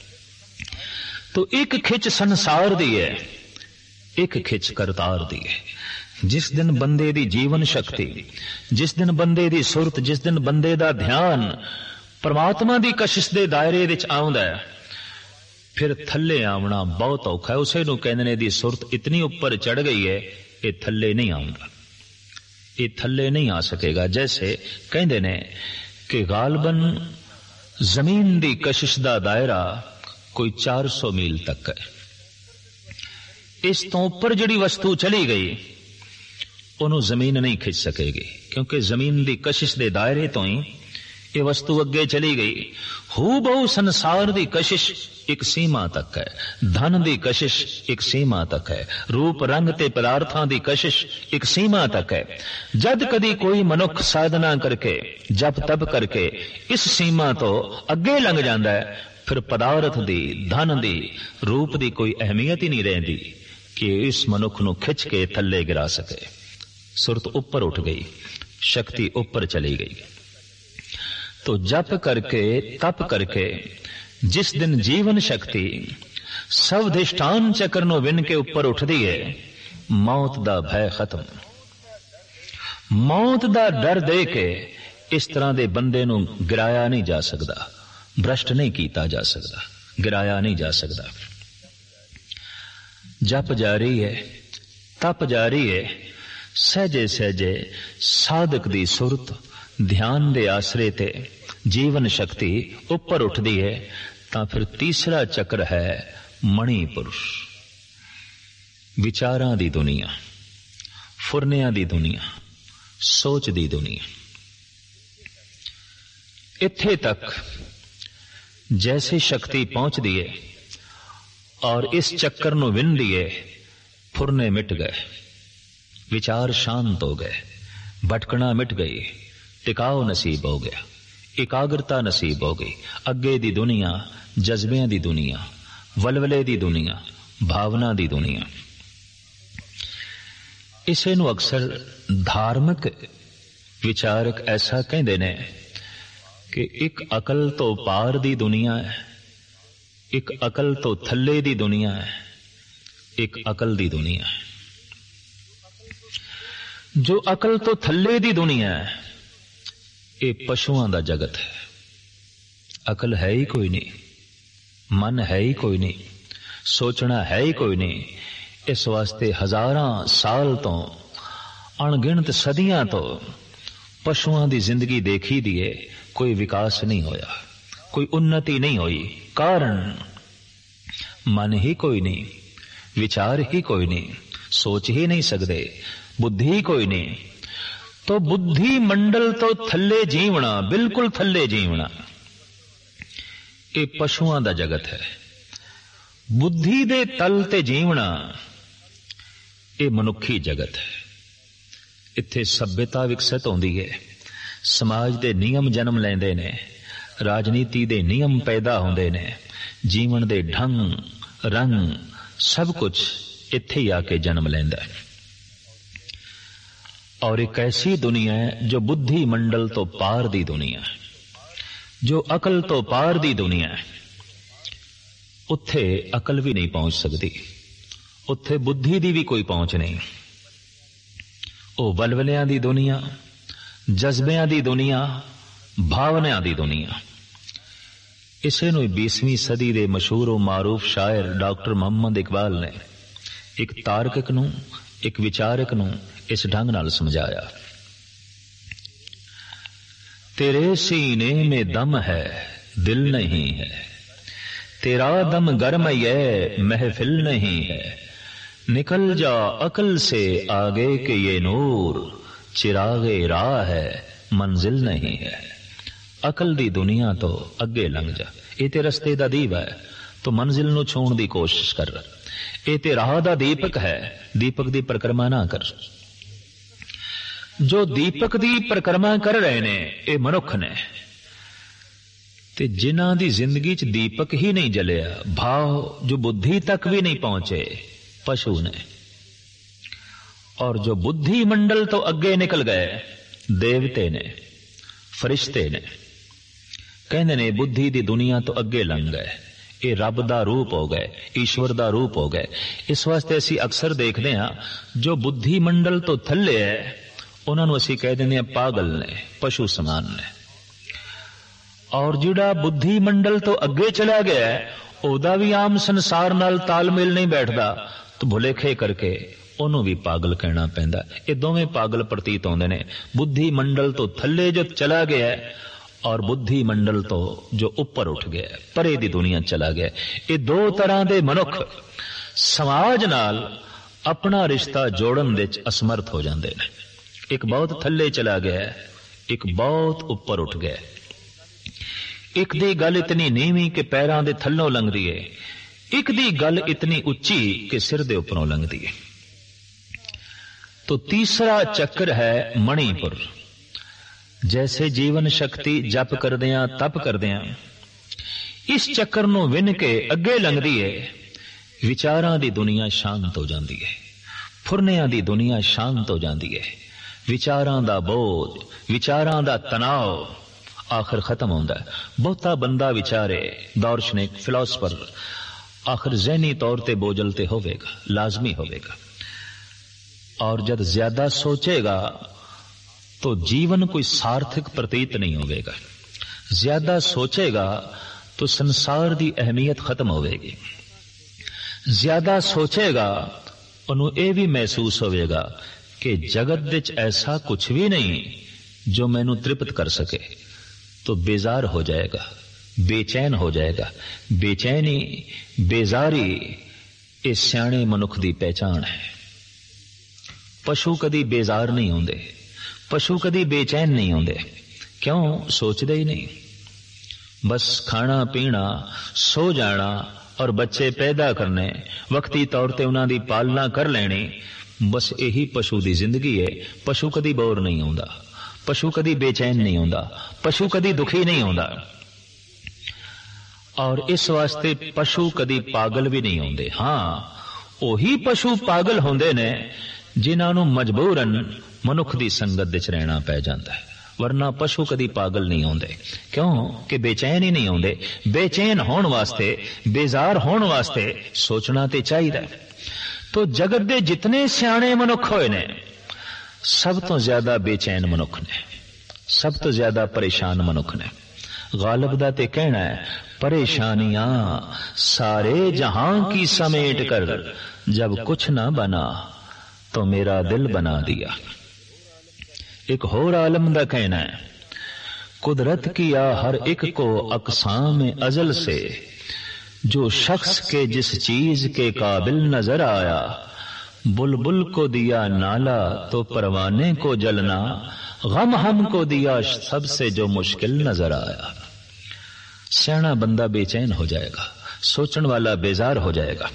तो एक खिच संसार दी है, एक खिच करतार दी है। जिस दिन बंदे दी जीवन शक्ति, जिस दिन बंदे दी सुरत, जिस दिन बंदे दा ध्यान परमात्मा दी कशिश दे दायरे विच आउंदा है, फिर थल्ले आवना बहुत औखा है। उसे नूं कहंदे ने दी सुरत इतनी ऊपर चढ़ गई है, ये थल्ले नहीं आउंदा, ये थल्ले नहीं आ सकेगा। जैसे कहंदे ने कि गालबन जमीन दी कशिश दा दायरा कोई चार सौ मील तक है। इस तो ऊपर जिहड़ी वस्तु चली गई उन्होंने जमीन नहीं खिंच सकेगी, क्योंकि जमीन दी कशिश दे दायरे तो ही ये वस्तु अगे चली गई। हू बहु संसार दी कशिश एक सीमा तक है, धन दी कशिश एक सीमा तक है, रूप रंग ते पदार्थां दी कशिश एक सीमा तक है। जद कदी कोई मनुख साधना करके जप तप करके इस सीमा तो अगे लंघ जांदा है, फिर पदार्थ दी, धन दी, रूप दी कोई अहमियत ही नहीं रहिंदी कि इस मनुख नूं खिंच के थल्ले गिरा सके। सुरत ऊपर उठ गई, शक्ति ऊपर चली गई। तो जप करके तप करके जिस दिन जीवन शक्ति सवधिष्ठान चक्र नूं विन के ऊपर उठदी है, मौत दा भय खत्म। मौत दा डर दे के इस तरह दे बंदे नूं गिराया नहीं जा सकदा, भ्रष्ट नहीं कीता जा सकदा, गिराया नहीं जा सकदा। जप जारी है, तप जारी है, सहजे सहजे साधक दी सुरत ध्यान दे आसरे ते जीवन शक्ति ऊपर उठदी है। तां फिर तीसरा चक्र है मणि पुरुष, विचारां दी दुनिया, फुरनियां दी दुनिया, सोच दी दुनिया। इत्थे तक जैसे शक्ति पहुंचदी है और इस चक्कर नूं विंदी है, फुरने मिट गए, विचार शांत हो गए, भटकना मिट गई, टिकाव नसीब हो गया, एकाग्रता नसीब हो गई। अगे दी दुनिया जज्बियां दी दुनिया, वलवले दी दुनिया, भावना दी दुनिया। इसे नूं अक्सर धार्मिक विचारक ऐसा कहंदे ने कि एक अकल तो पार दी दुनिया है, एक अकल तो थल्ले दी दुनिया है, एक अकल दी दुनिया है। जो अकल तो थल्ले दी दुनिया है, ये पशुआं दा जगत है। अकल है ही कोई नहीं, मन है ही कोई नहीं, सोचना है ही कोई नहीं। इस वास्ते हजारां साल तो, अणगिणत सदियां तो पशुआं दी जिंदगी देखी दी है, कोई विकास नहीं होया, कोई उन्नति नहीं हुई। कारण मन ही कोई नहीं, विचार ही कोई नहीं, सोच ही नहीं सकते, बुद्धि ही कोई नहीं। तो बुद्धि मंडल तो थल्ले जीवना, बिल्कुल थल्ले जीवना, ये पशुआं दा जगत है। बुद्धि दे तल ते जीवना, ये मनुखी जगत है। इत्थे सभ्यता विकसित होंदी है, समाज दे नियम जन्म लैंदे ने, राजनीति दे नियम पैदा होंदे ने, जीवन दे ढंग रंग सब कुछ इत्थे ही आके जन्म लैंदा है। और एक ऐसी दुनिया है जो बुद्धि मंडल तो पार दी दुनिया है, जो अकल तो पार दी दुनिया है। उत्थे अकल भी नहीं पहुंच सकती, उत्थे बुद्धि दी भी कोई पहुंच नहीं। ओ वलवलियां दी दुनिया, जज्बियां दी दुनिया, भावनायां दी दुनिया। इसे नूं बीसवीं सदी दे मशहूर मारूफ शायर डॉक्टर मोहम्मद इकबाल ने एक तार्किक नूं, एक विचारक नूं इस ढंग नाल समझाया। तेरे सीने में दम है, दिल नहीं है, तेरा दम गर्म ये महफिल नहीं है, निकल जा अकल से आगे के ये नूर, चिरागे राह है मंजिल नहीं है। अकल दी दुनिया तो अगे लंघ जा, ये ते रस्ते दा दीवा है, तो मंजिल नूं छूण दी कोशिश कर। ये ते राह दा दीपक है, दीपक दी परिक्रमा ना कर। जो दीपक दी परिक्रमा कर रहे ने ये मनुख ने, ते जिन्हां दी जिंदगी च दीपक ही नहीं जलिया, भाव जो बुद्धि तक भी नहीं पहुंचे, पशु ने। और जो बुद्धि मंडल तो अगे निकल गए, देवते ने, फरिश्ते ने, कहने ने बुद्धि दी दुनिया तो अगे लंघ गए, ये रब दा रूप हो गए, ईश्वर दा रूप हो गए। इस वास्ते असी अक्सर देखते हैं जो बुद्धि मंडल तो थल्ले है, उन्होंने असी कह देने पागल ने, पशु समान ने। और जिहड़ा बुद्धि मंडल तो अगे चला गया ओदा भी आम संसार नाल तालमेल नहीं बैठदा, तो भुलेखे करके ਉਹਨੂੰ भी पागल कहना पैंदा। ये दोवें पागल प्रतीत होंदे ने। बुद्धि मंडल तो थल्ले जो चला गया और बुद्धि मंडल तो जो ऊपर उठ गया, परे दी दुनिया चला गया। ये दो तरह दे मनुख समाज नाल अपना रिश्ता जोड़न दे असमर्थ हो जाते हैं। एक बहुत थल्ले चला गया, एक बहुत ऊपर उठ गया। एक दी गल इतनी नीवी कि पैरां दे थल्लों लंघदी है, एक दी गल इतनी उच्ची कि सिर दे उपरों लंघदी है। तो तीसरा चक्र है मणिपुर। जैसे जीवन शक्ति जप करदियां तप करदियां इस चक्कर नूं विन के अगे लंघदी है, विचारां दी दुनिया शांत हो जाती है, फुरनियां दी दुनिया शांत हो जाती है। विचारां दा बोझ, विचारां दा तनाव आखिर खत्म होंदा है। बहुता बंदा विचारे, दार्शनिक फिलोसफर आखिर ज़हनी तौर ते बोझल ते होवेगा, लाजमी होवेगा। और जब ज्यादा सोचेगा तो जीवन कोई सार्थक प्रतीत नहीं होगा। ज्यादा सोचेगा तो संसार की अहमियत खत्म होगी। ज्यादा सोचेगा उन्हें यह भी महसूस होगा कि जगत विच ऐसा कुछ भी नहीं जो मैनू तृप्त कर सके, तो बेजार हो जाएगा, बेचैन हो जाएगा। बेचैनी, बेजारी ये सियाणे मनुख की पहचान है। पशु कदी बेजार नहीं होंदे, पशु कदी बेचैन नहीं होंदे। क्यों? सोचते ही नहीं। बस खाना पीना, सो जाना और बच्चे पैदा करने, वक्ती तौर ते उन्हां दी पालना कर लेनी, बस यही पशु दी जिंदगी है। पशु कदी बोर नहीं होंदा, पशु कदी बेचैन नहीं होंदा, पशु कदी दुखी नहीं होंदा। और इस वास्ते पशु कदी पागल भी नहीं होंदे। हाँ, ओही पशु पागल होंदे ने जिन्हां नूं मजबूरन मनुख दी संगत विच रहना पै जांदा है, वरना पशु कदी पागल नहीं होंदे। क्यों कि बेचैन ही नहीं होंदे। बेचैन होण वास्ते, बेजार होण वास्ते सोचना ते चाहिदा। तो जगत दे जितने सियाणे मनुख होए ने सब तो ज्यादा बेचैन मनुख ने, सब तो ज्यादा परेशान मनुख ने। गालिब दा ते कहना है, परेशानियां सारे जहां की समेट कर जब कुछ ना बना तो मेरा दिल बना दिया। एक होर आलम दा कहना है, कुदरत किया हर एक को अक़साम अजल से, जो शख्स के जिस चीज के काबिल नजर आया, बुलबुल को दिया नाला तो परवाने को जलना, गम हमको दिया सबसे जो मुश्किल नजर आया। सियाना बंदा बेचैन हो जाएगा, सोचने वाला बेजार हो जाएगा।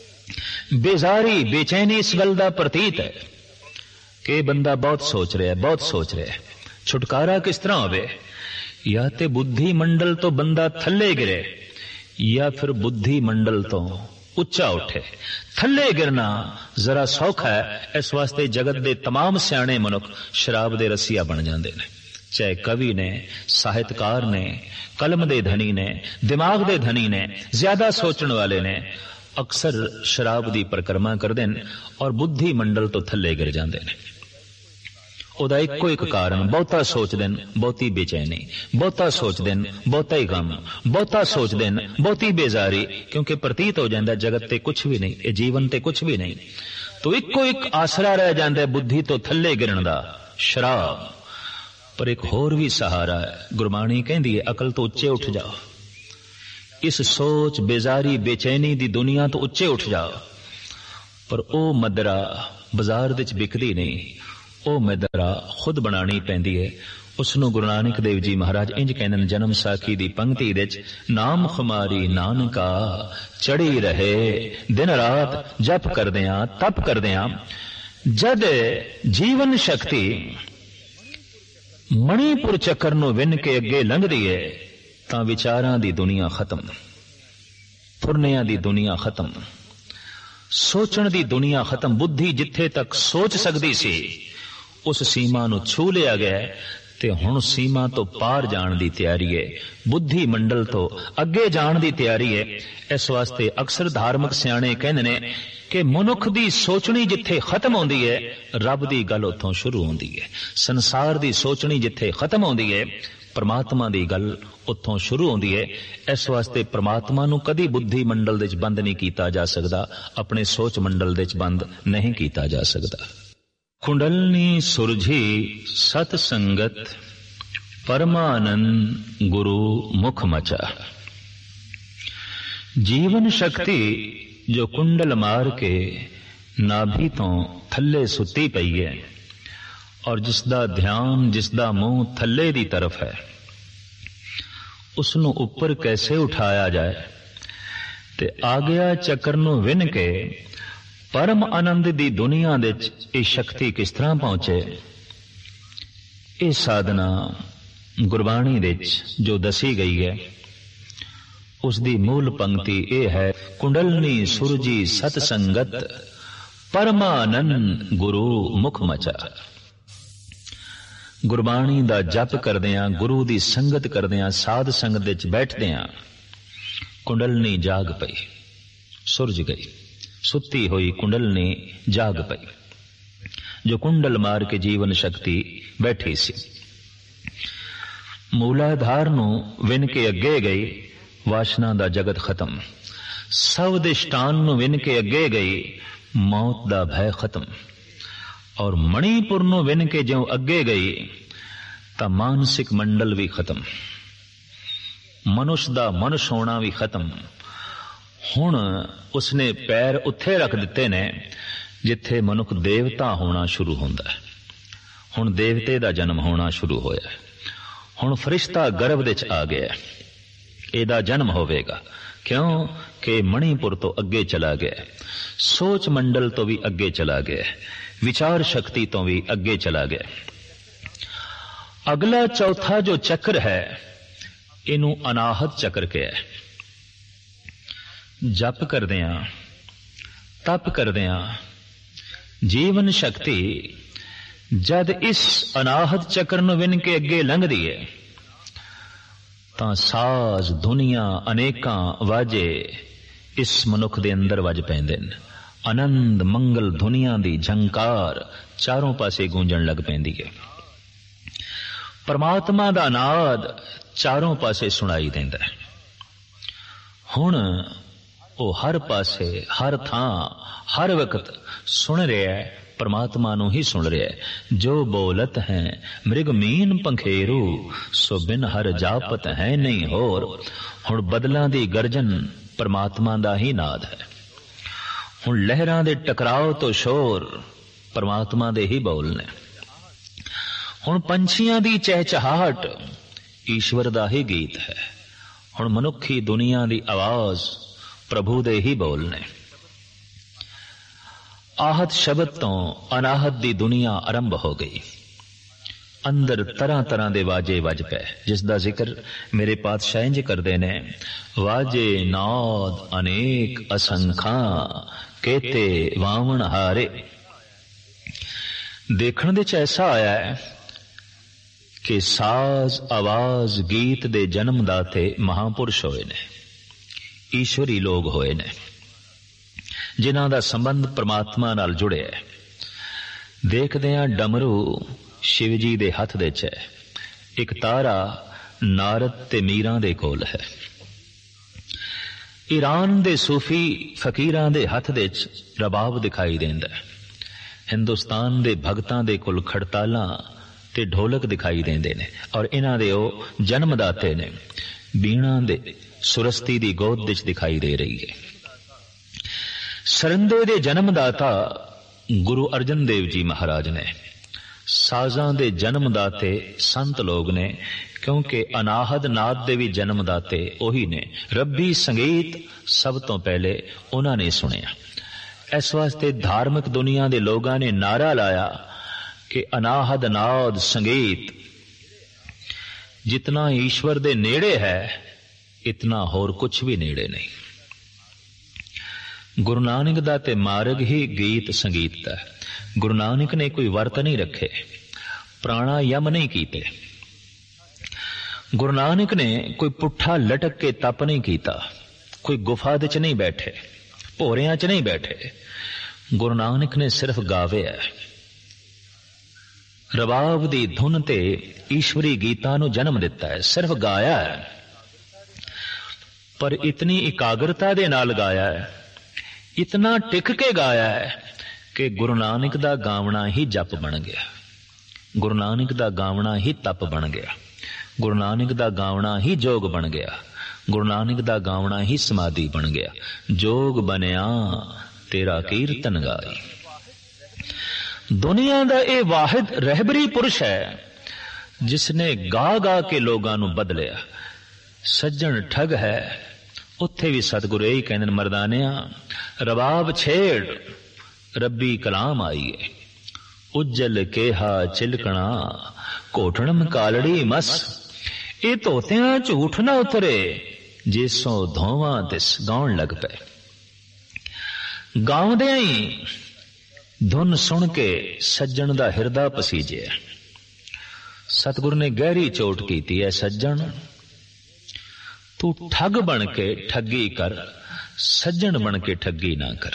बेजारी, बेचैनी इस गल दा प्रतीत है कि बंदा बहुत सोच रहा है, बहुत सोच रहा है। छुटकारा किस तरह होवे? या ते बुद्धि मंडल तो बंदा थल्ले गिरे, या फिर बुद्धि मंडल तो उच्चा उठे। थल्ले गिरना जरा सौखा है, इस वास्ते जगत दे तमाम सियाणे मनुख शराब दे रसिया बन जाते हैं। चाहे कवि ने, साहित्यकार ने, कलम दे धनी ने, दिमाग दे धनी ने, ज्यादा सोचने वाले ने अक्सर शराब दी परिक्रमा करते हैं और बुद्धि मंडल तो थल्ले गिर जाते हैं। ओदा इको एक कारण, बहुता सोचते हैं, बहुती बेचैनी, बहुता सोचते हैं, बहुता ही गम, बहुता सोचते हैं, बहुती बेजारी, क्योंकि प्रतीत हो जाता जगत ते कुछ भी नहीं, ये जीवन ते कुछ भी नहीं। तो इको एक आसरा रह जाता है बुद्धि तो थल्ले गिरन दा, शराब। पर एक होर भी सहारा है। गुरबाणी कहती है, अकल तो उच्चे उठ जाओ। इस सोच, बेजारी, बेचैनी दी दुनिया तो उच्चे उठ जाओ। पर ओ मदरा बाजार विच बिकदी नहीं, ओ मदरा खुद बनानी पैंदी है। उसनों गुरु नानक देव जी महाराज इंज कहने, जन्म साखी दी पंक्ति विच, नाम खुमारी नानका चढ़ी रहे दिन रात जप करदियां तप करदियां। जद जीवन शक्ति मणिपुर चक्कर नूं विन के अगे लंघदी है तां विचारां दी दुनिया खत्म, फुरनियां दी दुनिया खत्म, सोचण दी दुनिया खत्म। बुद्धि जिथे तक सोच सकदी सी उस सीमा नूं छू लिया गया ते हुण सीमा तो पार जाण दी तैयारी है, बुद्धि मंडल तो अगे जाण दी तैयारी है। इस वास्ते अक्सर धार्मिक सियाणे कहंदे ने कि मनुख दी सोचनी जिथे खत्म होंदी है, रब दी गल उत्थों शुरू होंदी है। संसार दी सोचनी जिथे खत्म होंदी है, परमात्मा दी गल उत्थों शुरू होंदी है। इस वास्ते परमात्मा नूं कदी बुद्धि मंडल दे विच बंद नहीं कीता जा सकदा, अपने सोच मंडल दे विच बंद नहीं कीता जा सकदा। कुंडलनी सुरझी सत संगत, परमानंद गुरु मुख मचा। जीवन शक्ति जो कुंडल मार के नाभि तो थल्ले सुती पई है और जिसदा ध्यान जिसदा मुंह थल्ले दी तरफ है, उसनों ऊपर कैसे उठाया जाए ते आ गया चक्कर नूं विन के परम आनंद दी दुनिया दे ये शक्ति किस तरह पहुंचे। ये साधना गुरबाणी दे जो दसी गई है उसदी मूल पंक्ति ये है, कुंडलनी सुरजी सत संगत, परमानंद गुरु मुख मचा। गुरबाणी दा जप करदियां, गुरु दी संगत करदियां, साध संगत विच बैठदियां कुंडलनी जाग पई, सुरज गई। सुती हुई कुंडलनी जाग पई, जो कुंडल मार के जीवन शक्ति बैठी सी। मूलाधार नूं विन के अगे गई, वासना दा जगत खत्म। सव दे स्टान नूं विन के अगे गई, मौत दा भय खत्म। और मणिपुर नूं विन के ज्यों अगे गई तां मानसिक मंडल भी खत्म, मनुष्य दा मनुष्य होना भी खत्म। हुण उसने पैर उत्थे रख दिते ने जिथे मनुख देवता होना शुरू होंदा है। हुण देवते दा जन्म होना शुरू होया है। हुण फरिश्ता गर्भ विच आ गया, एदा जन्म होवेगा। क्यों कि मणिपुर तो अगे चला गया, सोच मंडल तो भी अगे चला गया, विचार शक्ति तो भी अगे चला गया। अगला चौथा जो चक्र है इनू अनाहत चक्र के है। जप करदियां, तप करदियां जीवन शक्ति जद इस अनाहत चक्र नूं विन के अगे लंघदी है तां साज दुनिया अनेकां वाजे इस मनुख दे अंदर वज पैंदे ने। आनंद मंगल दुनिया दी झंकार चारों पासे गूंजण लग पैंदी है। परमात्मा दा नाद चारों पासे सुनाई देंदा है। हुण ओ हर पासे, हर थां, हर वक्त सुन रहा है, परमात्मा नूं ही सुन रहा है। जो बोलत है मृग मीन पंखेरू, सो बिन हर जापत है नहीं होर। हुण बदलां दी गर्जन परमात्मा दा ही नाद है। हुण लहरां दे टकराव तो शोर परमात्मा दे ही बोल ने। हुण पंछियां दी चहचहाट ईश्वर दा ही गीत है। हुण मनुखी दुनिया दी आवाज प्रभु दे ही बोल ने। आहत शब्द तो अनाहत दी दुनिया आरंभ हो गई। अंदर तरह तरह दे वाजे वज पे, जिसदा जिक्र मेरे पातशाह इंज करदे ने, वाजे नाद अनेक असंखा, केते वावण हारे। देखण दे च ऐसा आया है कि साज आवाज गीत दे जन्मदाते महापुरुष होए ने, ईश्वरी लोग होए ने, जिन्हां दा संबंध परमात्मा नाल जुड़े है। देखदे हां डमरू शिव जी दे हथ दे च है, एक तारा नारद ते मीरां दे कोल है। ईरान दे सूफी फकीरां दे हथ दे च रबाब दिखाई देंदा है। हिंदुस्तान दे भगतां दे कोल खड़तालां ते ढोलक दिखाई देंदे ने और इन्हां दे ओ जन्मदाते ने। बीणा दे सुरस्ती दी गोद विच दिखाई दे रही है। सरंदे दे जन्मदाता गुरु अर्जन देव जी महाराज ने। साजां दे जन्मदाते संत लोग ने, क्योंकि अनाहद नाद दे भी जन्मदाते ओही ने। रब्बी संगीत सब तो पहले उन्हां ने सुनिया। इस वास्ते धार्मिक दुनिया दे लोगां ने नारा लाया कि अनाहद नाद संगीत जितना ईश्वर दे नेड़े है इतना होर कुछ भी नेड़े नहीं। गुरु नानक दा ते मार्ग ही गीत संगीत दा। गुरु नानक ने कोई वर्त नहीं रखे, प्राणायाम नहीं कीते। गुरु नानक ने कोई पुट्ठा लटक के तप नहीं कीता, कोई गुफा दे च नहीं बैठे, भोरियां च नहीं बैठे। गुरु नानक ने सिर्फ गावे है, ਰਬਾਬ ਦੀ ਧੁਨ ਤੇ ਈਸ਼ਵਰੀ ਗੀਤਾਂ ਨੂੰ ਜਨਮ ਦਿੱਤਾ ਹੈ। ਸਿਰਫ ਗਾਇਆ ਹੈ, ਪਰ ਇਤਨੀ ਇਕਾਗਰਤਾ ਦੇ ਨਾਲ ਗਾਇਆ ਹੈ, ਇਤਨਾ ਟਿਕ ਕੇ ਗਾਇਆ ਹੈ ਕਿ ਗੁਰੂ ਨਾਨਕ ਦਾ ਗਾਵਣਾ ਹੀ ਜਪ ਬਣ ਗਿਆ, ਗੁਰੂ ਨਾਨਕ ਦਾ ਗਾਵਣਾ ਹੀ ਤਪ ਬਣ ਗਿਆ, ਗੁਰੂ ਨਾਨਕ ਦਾ ਗਾਵਣਾ ਹੀ ਜੋਗ ਬਣ ਗਿਆ, ਗੁਰੂ ਨਾਨਕ ਦਾ ਗਾਵਣਾ ਹੀ ਸਮਾਧੀ ਬਣ ਗਿਆ। ਜੋਗ ਬਣਿਆ ਤੇਰਾ ਕੀਰਤਨ ਗਾਈ। ਦੁਨੀਆ ਦਾ ਇਹ ਵਾਹਿਦ ਰਹਿਬਰੀ ਪੁਰਸ਼ ਹੈ ਜਿਸਨੇ ਗਾ ਗਾ ਕੇ ਲੋਕਾਂ ਨੂੰ ਬਦਲਿਆ। ਸੱਜਣ ਠੱਗ ਹੈ, ਉੱਥੇ ਵੀ ਸਤਿਗੁਰੂ ਇਹੀ ਕਹਿੰਦੇ ਨੇ, ਮਰਦਾਨਿਆਂ ਰਬਾਬ ਛੇੜ ਰੱਬੀ ਕਲਾਮ ਆਈਏ। ਉੱਜਲ ਕੇਹਾ ਚਿਲਕਣਾ ਘੋਟਣਮ ਕਾਲੜੀ ਮਸ। ਇਹ ਧੋਤਿਆਂ ਝੂਠ ਨਾ ਉਤਰੇ ਜਿਸੋਂ ਧੋਵਾਂ ਤਿਸ ਗਾਉਣ ਲੱਗ ਪਏ। ਗਾਉਂਦਿਆਂ ਹੀ ਧੁਨ ਸੁਣ ਕੇ ਸੱਜਣ ਦਾ ਹਿਰਦਾ ਪਸੀਜਿਆ। ਸਤਿਗੁਰੂ ਨੇ ਗਹਿਰੀ ਚੋਟ ਕੀਤੀ ਹੈ, ਸੱਜਣ ਤੂੰ ਠੱਗ ਬਣ ਕੇ ਠੱਗੀ ਕਰ, ਸੱਜਣ ਬਣ ਕੇ ਠੱਗੀ ਨਾ ਕਰ।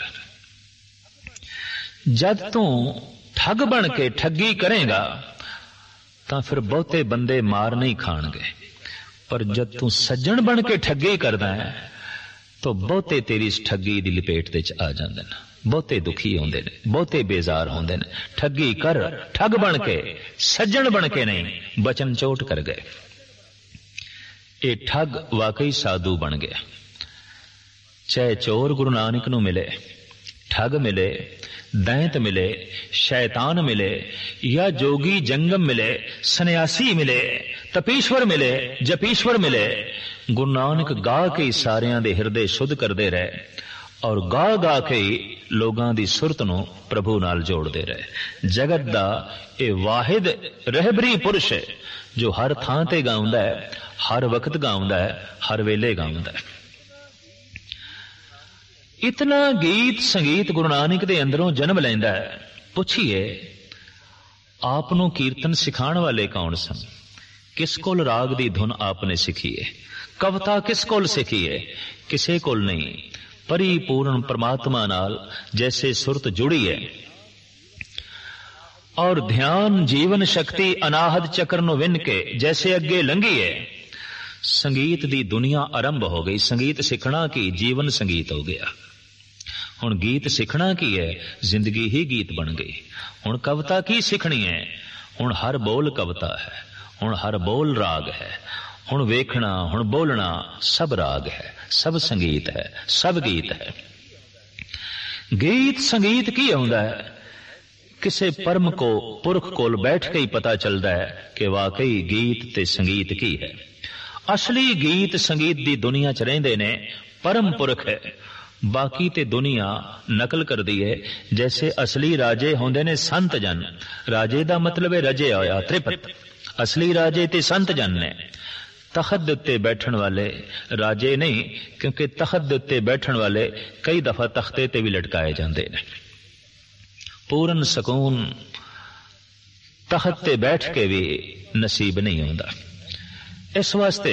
ਜਦ ਤੂੰ ਠੱਗ ਬਣ ਕੇ ਠੱਗੀ ਕਰੇਗਾ ਤਾਂ ਫਿਰ ਬਹੁਤੇ ਬੰਦੇ ਮਾਰ ਨਹੀਂ ਖਾਣਗੇ, ਪਰ ਜਦ ਤੂੰ ਸੱਜਣ ਬਣ ਕੇ ਠੱਗੀ ਕਰਦਾ ਹੈ ਤਾਂ ਬਹੁਤੇ ਤੇਰੀ ਇਸ ਠੱਗੀ ਦੀ ਲਪੇਟ ਵਿੱਚ ਆ ਜਾਂਦੇ ਨੇ, ਬਹੁਤੇ ਦੁਖੀ ਹੁੰਦੇ ਨੇ, ਬਹੁਤੇ ਬੇਜ਼ਾਰ ਹੁੰਦੇ ਨੇ। ਠੱਗੀ ਕਰ ਠੱਗ ਬਣ ਕੇ, ਸੱਜਣ ਬਣ ਕੇ ਨਹੀਂ। ਬਚਨ ਚੋਟ ਕਰ ਗਏ। ਇਹ ਠੱਗ ਵਾਕਈ ਸਾਧੂ ਬਣ ਗਿਆ। ਚਾਹੇ ਚੋਰ ਗੁਰੂ ਨਾਨਕ ਨੂੰ ਮਿਲੇ, ਠੱਗ ਮਿਲੇ, ਦੈਂਤ ਮਿਲੇ, ਸ਼ੈਤਾਨ ਮਿਲੇ, ਜਾਂ ਜੋਗੀ ਜੰਗਮ ਮਿਲੇ, ਸੰਨਿਆਸੀ ਮਿਲੇ, ਤਪੀਸ਼ਵਰ ਮਿਲੇ, ਜਪੀਸ਼ਵਰ ਮਿਲੇ, ਗੁਰੂ ਨਾਨਕ ਗਾ ਕੇ ਸਾਰਿਆਂ ਦੇ ਹਿਰਦੇ ਸ਼ੁੱਧ ਕਰਦੇ ਰਹੇ ਔਰ ਗਾ ਗਾ ਕੇ ਲੋਕਾਂ ਦੀ ਸੁਰਤ ਨੂੰ ਪ੍ਰਭੂ ਨਾਲ ਜੋੜਦੇ ਰਹੇ। ਜਗਤ ਦਾ ਇਹ ਵਾਹਿਦ ਰਹਿਬਰੀ ਪੁਰਸ਼ ਹੈ ਜੋ ਹਰ ਥਾਂ ਤੇ ਗਾਉਂਦਾ ਹੈ, ਹਰ ਵਕਤ ਗਾਉਂਦਾ ਹੈ, ਹਰ ਵੇਲੇ ਗਾਉਂਦਾ ਹੈ। ਇਤਨਾ ਗੀਤ ਸੰਗੀਤ ਗੁਰੂ ਨਾਨਕ ਦੇ ਅੰਦਰੋਂ ਜਨਮ ਲੈਂਦਾ ਹੈ। ਪੁੱਛੀਏ ਆਪ ਨੂੰ ਕੀਰਤਨ ਸਿਖਾਉਣ ਵਾਲੇ ਕੌਣ ਸਨ? ਕਿਸ ਕੋਲ ਰਾਗ ਦੀ ਧੁਨ ਆਪ ਨੇ ਸਿੱਖੀ ਹੈ? ਕਵਿਤਾ ਕਿਸ ਕੋਲ ਸਿੱਖੀ ਹੈ? ਕਿਸੇ ਕੋਲ ਨਹੀਂ। ਪਰਿਪੂਰਨ ਪਰਮਾਤਮਾ ਨਾਲ ਜੈਸੇ ਸੁਰਤ ਜੁੜੀ ਹੈ ਔਰ ਧਿਆਨ ਜੀਵਨ ਸ਼ਕਤੀ ਅਨਾਹਦ ਚੱਕਰ ਨੂੰ ਵਿੰਨ ਕੇ ਜੈਸੇ ਅੱਗੇ ਲੰਘੀ ਹੈ, ਸੰਗੀਤ ਦੀ ਦੁਨੀਆ ਆਰੰਭ ਹੋ ਗਈ। ਸੰਗੀਤ ਸਿੱਖਣਾ ਕੀ? ਜੀਵਨ ਸੰਗੀਤ ਹੋ ਗਿਆ। ਹੁਣ ਗੀਤ ਸਿੱਖਣਾ ਕੀ ਹੈ? ਜ਼ਿੰਦਗੀ ਹੀ ਗੀਤ ਬਣ ਗਈ। ਹੁਣ ਕਵਿਤਾ ਕੀ ਸਿੱਖਣੀ ਹੈ? ਹੁਣ ਹਰ ਬੋਲ ਕਵਿਤਾ ਹੈ, ਹੁਣ ਹਰ ਬੋਲ ਰਾਗ ਹੈ। ਹੁਣ ਵੇਖਣਾ, ਹੁਣ ਬੋਲਣਾ ਸਭ ਰਾਗ ਹੈ, ਸਭ ਸੰਗੀਤ ਹੈ, ਸਭ ਗੀਤ ਹੈ। ਗੀਤ ਸੰਗੀਤ ਕੀ ਹੁੰਦਾ ਹੈ? ਕਿਸੇ ਪਰਮ ਕੋ ਪੁਰਖ ਕੋਲ ਬੈਠ ਕੇ ਹੀ ਪਤਾ ਚੱਲਦਾ ਹੈ ਕਿ ਵਾਕਈ ਗੀਤ ਤੇ ਸੰਗੀਤ ਕੀ ਹੈ। ਅਸਲੀ ਗੀਤ ਸੰਗੀਤ ਦੀ ਦੁਨੀਆ 'ਚ ਰਹਿੰਦੇ ਨੇ ਪਰਮ ਪੁਰਖ ਹੈ। ਬਾਕੀ ਤੇ ਦੁਨੀਆ ਨਕਲ ਕਰਦੀ ਹੈ। ਜੈਸੇ ਅਸਲੀ ਰਾਜੇ ਹੁੰਦੇ ਨੇ ਸੰਤ ਜਨ। ਰਾਜੇ ਦਾ ਮਤਲਬ ਹੈ ਰਜੇ ਹੋਇਆ, ਤ੍ਰਿਪਤ। ਅਸਲੀ ਰਾਜੇ ਤੇ ਸੰਤ ਜਨ ਨੇ। ਤਖਤ ਦੇ ਉੱਤੇ ਬੈਠਣ ਵਾਲੇ ਰਾਜੇ ਨਹੀਂ, ਕਿਉਂਕਿ ਤਖਤ ਦੇ ਉੱਤੇ ਬੈਠਣ ਵਾਲੇ ਕਈ ਦਫਾ ਤਖਤੇ ਤੇ ਵੀ ਲਟਕਾਏ ਜਾਂਦੇ ਨੇ। ਪੂਰਨ ਸਕੂਨ ਤਖਤ ਤੇ ਬੈਠ ਕੇ ਵੀ ਨਸੀਬ ਨਹੀਂ ਹੁੰਦਾ। ਇਸ ਵਾਸਤੇ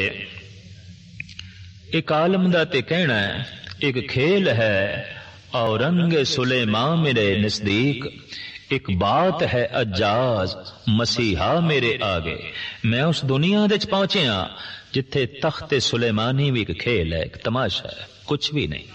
ਇੱਕ ਆਲਮ ਦਾ ਤੇ ਕਹਿਣਾ ਹੈ, ਇੱਕ ਖੇਲ ਹੈ ਔਰੰਗ ਸੁਲੇਮਾਨ ਮੇਰੇ ਨਜ਼ਦੀਕ, ਇੱਕ ਬਾਤ ਹੈ ਅਜਾਜ਼ ਮਸੀਹਾ ਮੇਰੇ ਆਗੇ। ਮੈਂ ਉਸ ਦੁਨੀਆ ਦੇ ਚ ਪਹੁੰਚਿਆ ਜਿੱਥੇ ਤਖਤ ਸੁਲੇਮਾਨੀ ਵੀ ਇੱਕ ਖੇਲ ਹੈ, ਇੱਕ ਤਮਾਸ਼ਾ ਹੈ, ਕੁਛ ਵੀ ਨਹੀਂ।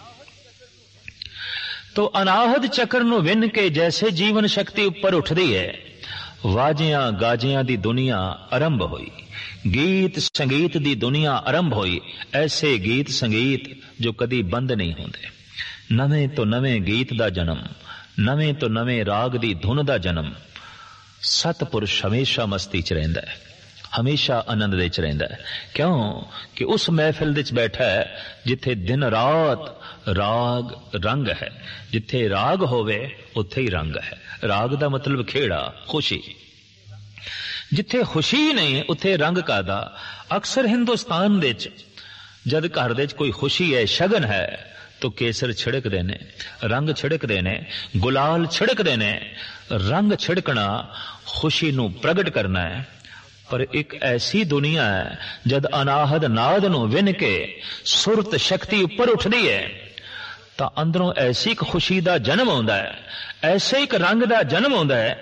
ਤੋ ਅਨਾਹਦ ਚੱਕਰ ਨੂੰ ਵਿੰਨ ਕੇ ਜੈਸੇ ਜੀਵਨ ਸ਼ਕਤੀ ਉੱਪਰ ਉੱਠਦੀ ਹੈ, ਵਾਜਿਆਂ ਗਾਜਿਆਂ ਦੀ ਦੁਨੀਆ ਆਰੰਭ ਹੋਈ, ਗੀਤ ਸੰਗੀਤ ਦੀ ਦੁਨੀਆ ਆਰੰਭ ਹੋਈ। ਐਸੇ ਗੀਤ ਸੰਗੀਤ ਜੋ ਕਦੀ ਬੰਦ ਨਹੀਂ ਹੁੰਦੇ। ਨਵੇਂ ਤੋਂ ਨਵੇਂ ਗੀਤ ਦਾ ਜਨਮ, ਨਵੇਂ ਤੋਂ ਨਵੇਂ ਰਾਗ ਦੀ ਧੁਨ ਦਾ ਜਨਮ। ਸਤਪੁਰਸ਼ ਹਮੇਸ਼ਾ ਮਸਤੀ 'ਚ ਰਹਿੰਦਾ ਹੈ, ਹਮੇਸ਼ਾ ਆਨੰਦ ਦੇ 'ਚ ਰਹਿੰਦਾ ਹੈ। ਕਿਉਂ ਕਿ ਉਸ ਮਹਿਫਿਲ ਦੇ 'ਚ ਬੈਠਾ ਹੈ ਜਿੱਥੇ ਦਿਨ ਰਾਤ ਰਾਗ ਰੰਗ ਹੈ। ਜਿੱਥੇ ਰਾਗ ਹੋਵੇ ਉੱਥੇ ਹੀ ਰੰਗ ਹੈ। ਰਾਗ ਦਾ ਮਤਲਬ ਖੇੜਾ, ਖੁਸ਼ੀ। ਜਿੱਥੇ ਖੁਸ਼ੀ ਨਹੀਂ ਉੱਥੇ ਰੰਗ ਕਾਦਾ। ਅਕਸਰ ਹਿੰਦੁਸਤਾਨ ਦੇ 'ਚ ਜਦ ਘਰ ਦੇ 'ਚ ਕੋਈ ਖੁਸ਼ੀ ਹੈ, ਸ਼ਗਨ ਹੈ, ਤੋ ਕੇਸਰ ਛਿੜਕਦੇ ਨੇ, ਰੰਗ ਛਿੜਕਦੇ ਨੇ, ਗੁਲਾਲ ਛਿੜਕਦੇ ਨੇ। ਰੰਗ ਛਿੜਕਣਾ ਖੁਸ਼ੀ ਨੂੰ ਪ੍ਰਗਟ ਕਰਨਾ ਹੈ। ਪਰ ਇੱਕ ਐਸੀ ਦੁਨੀਆ ਹੈ ਜਦ ਅਨਾਹਦ ਨਾਦ ਨੂੰ ਵਿੰਨ ਕੇ ਸੁਰਤ ਸ਼ਕਤੀ ਉੱਪਰ ਉੱਠਦੀ ਹੈ ਤਾਂ ਅੰਦਰੋਂ ਐਸੀ ਇੱਕ ਖੁਸ਼ੀ ਦਾ ਜਨਮ ਆਉਂਦਾ ਹੈ, ਐਸੇ ਇੱਕ ਰੰਗ ਦਾ ਜਨਮ ਆਉਂਦਾ ਹੈ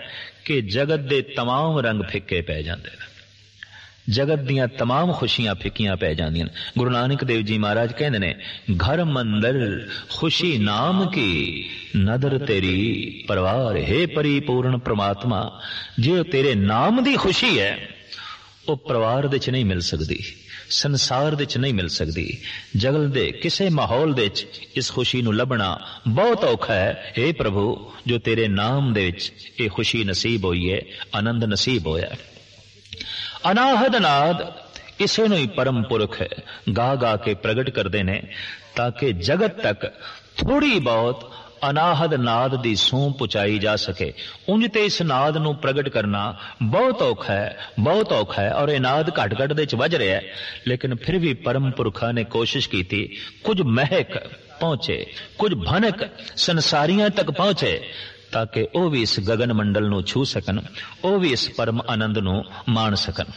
कि जगत दे तमाम रंग फिक्के पै जाते हैं, जगत दियां तमाम खुशियां फिक्कियां पै जांदियां। गुरु नानक देव जी महाराज कहते ने, घर मंदर खुशी नाम की नदर तेरी परवार, हे परिपूर्ण परमात्मा, जो तेरे नाम दी खुशी है वो परिवार दे च नहीं मिल सकती, संसार दे च नहीं मिल सकती। जगत दे किसे माहौल दे च इस खुशी नू लभना बहुत औखा है। हे प्रभु, जो तेरे नाम दे विच ये खुशी नसीब हुई है, आनंद नसीब होया। अनाहद नाद इसे नू ही परम पुरख गा गा के प्रगट करते ने, ताकि जगत तक थोड़ी बहुत अनाहद नाद दी सूह पहुंचाई जा सके। उंज ते इस नाद नू प्रगट करना बहुत औखा है, बहुत औखा है, और यह नाद घट घट दे च वज रहा है। लेकिन फिर भी परम पुरखा ने कोशिश की थी, कुछ महक पहुंचे, कुछ भनक संसारियां तक पहुंचे, ताकि वह भी इस गगन मंडल नू छू सकन, वह भी इस परम आनंद नू मान सकन।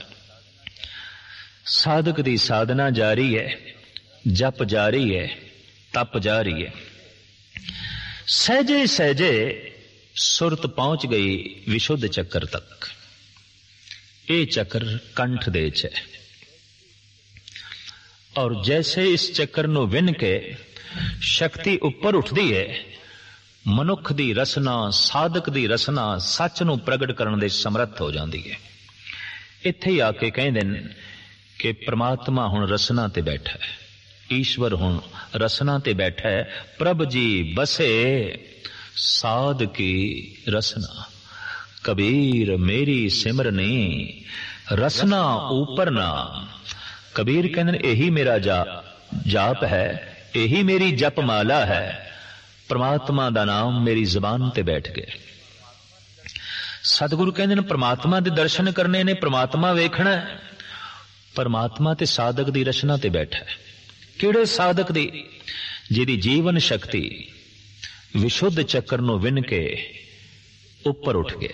साधक दी साधना जारी है, जप जारी है, तप जारी है। सहजे सहजे सुरत पहुंच गई विशुद्ध चक्कर तक। ये चक्र कंठ दे च है, और जैसे इस चक्कर नू विन के शक्ति उपर उठदी है, मनुख दी रसना, साधक दी रसना सच नू प्रगट करने दे समर्थ हो जाती है। इत्थे ही आके कहंदे ने कि परमात्मा हुण रसना ते बैठा है, ईश्वर हुण रसना ते बैठा है। प्रभ जी बसे साध की रसना, कबीर मेरी सिमरनी रसना ऊपर नाम। कबीर कहते यही मेरा जा जाप है, यही मेरी जप माला है। परमात्मा दा नाम मेरी जबान ते बैठ गए। सतगुरु कहते हैं परमात्मा दे दर्शन करने ने, परमात्मा वेखना है। परमात्मा ते साधक दी रचना ते बैठा है। किहड़े साधक दी? जिहदी जीवन शक्ति विशुद्ध चक्कर नूं विन के उपर उठ गए।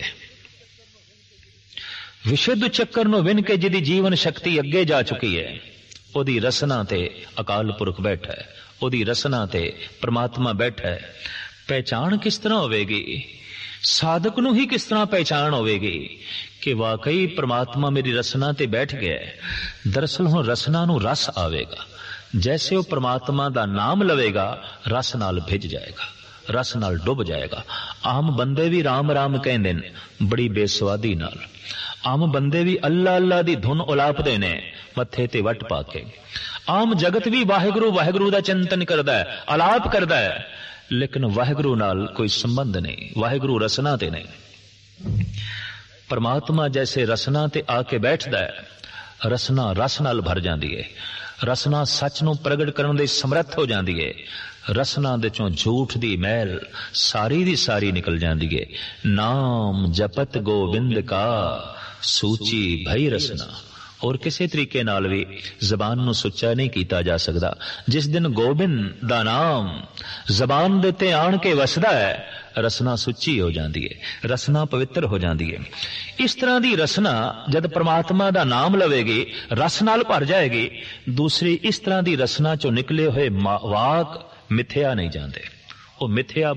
विशुद्ध चक्कर नूं विन के जिहदी जीवन शक्ति अगे जा चुकी है, ओदी रसना ते अकाल पुरख बैठा है, ओदी रसना ते परमात्मा बैठा है। पहचान किस तरह होवेगी? साधक नूं ही किस तरह पहचान होवेगी कि वाकई परमात्मा मेरी रसना ते बैठ गया है। दरअसल हुण रसना नूं रस आवेगा। जैसे वो परमात्मा दा नाम लवेगा, रस नाल भिज जाएगा, रस नाल डुब जाएगा। आम बंदे भी राम राम कहंदे ने बड़ी बेसवादी नाल। आम बंदे भी अल्लाह अल्लाह दी धुन उलापदे ने मत्थे ते वट पा के। आम जगत भी वाहिगुरू वाहिगुरू दा चिंतन करदा है, अलाप करदा है, लेकिन वाहिगुरू नाल कोई संबंध नहीं, वाहिगुरू रसना ते नहीं। परमात्मा जैसे रसना ते आके बैठदा है, रसना रस नाल भर जाती है। रसना सच नूं प्रगट करन दे समर्थ हो जाती है। रसना दे चों झूठ दी मैल सारी दी सारी निकल जाती है। नाम जपत गोबिंद का सूची भई रसना। और किसी तरीके नाल भी जबान नूं सुच्चा नहीं कीता जा सकदा। जिस दिन गोबिंद दा नाम जबान दे ते आण के वसदा है, रसना सुच्ची हो जाती है, रसना पवित्र हो जाती है। इस तरह की रसना जब परमात्मा दा नाम लवेगी, रस नाल भर जाएगी। दूसरी इस तरह की रसना चो निकले हुए वाक मिथ्या नहीं जाते, वो मिथ्या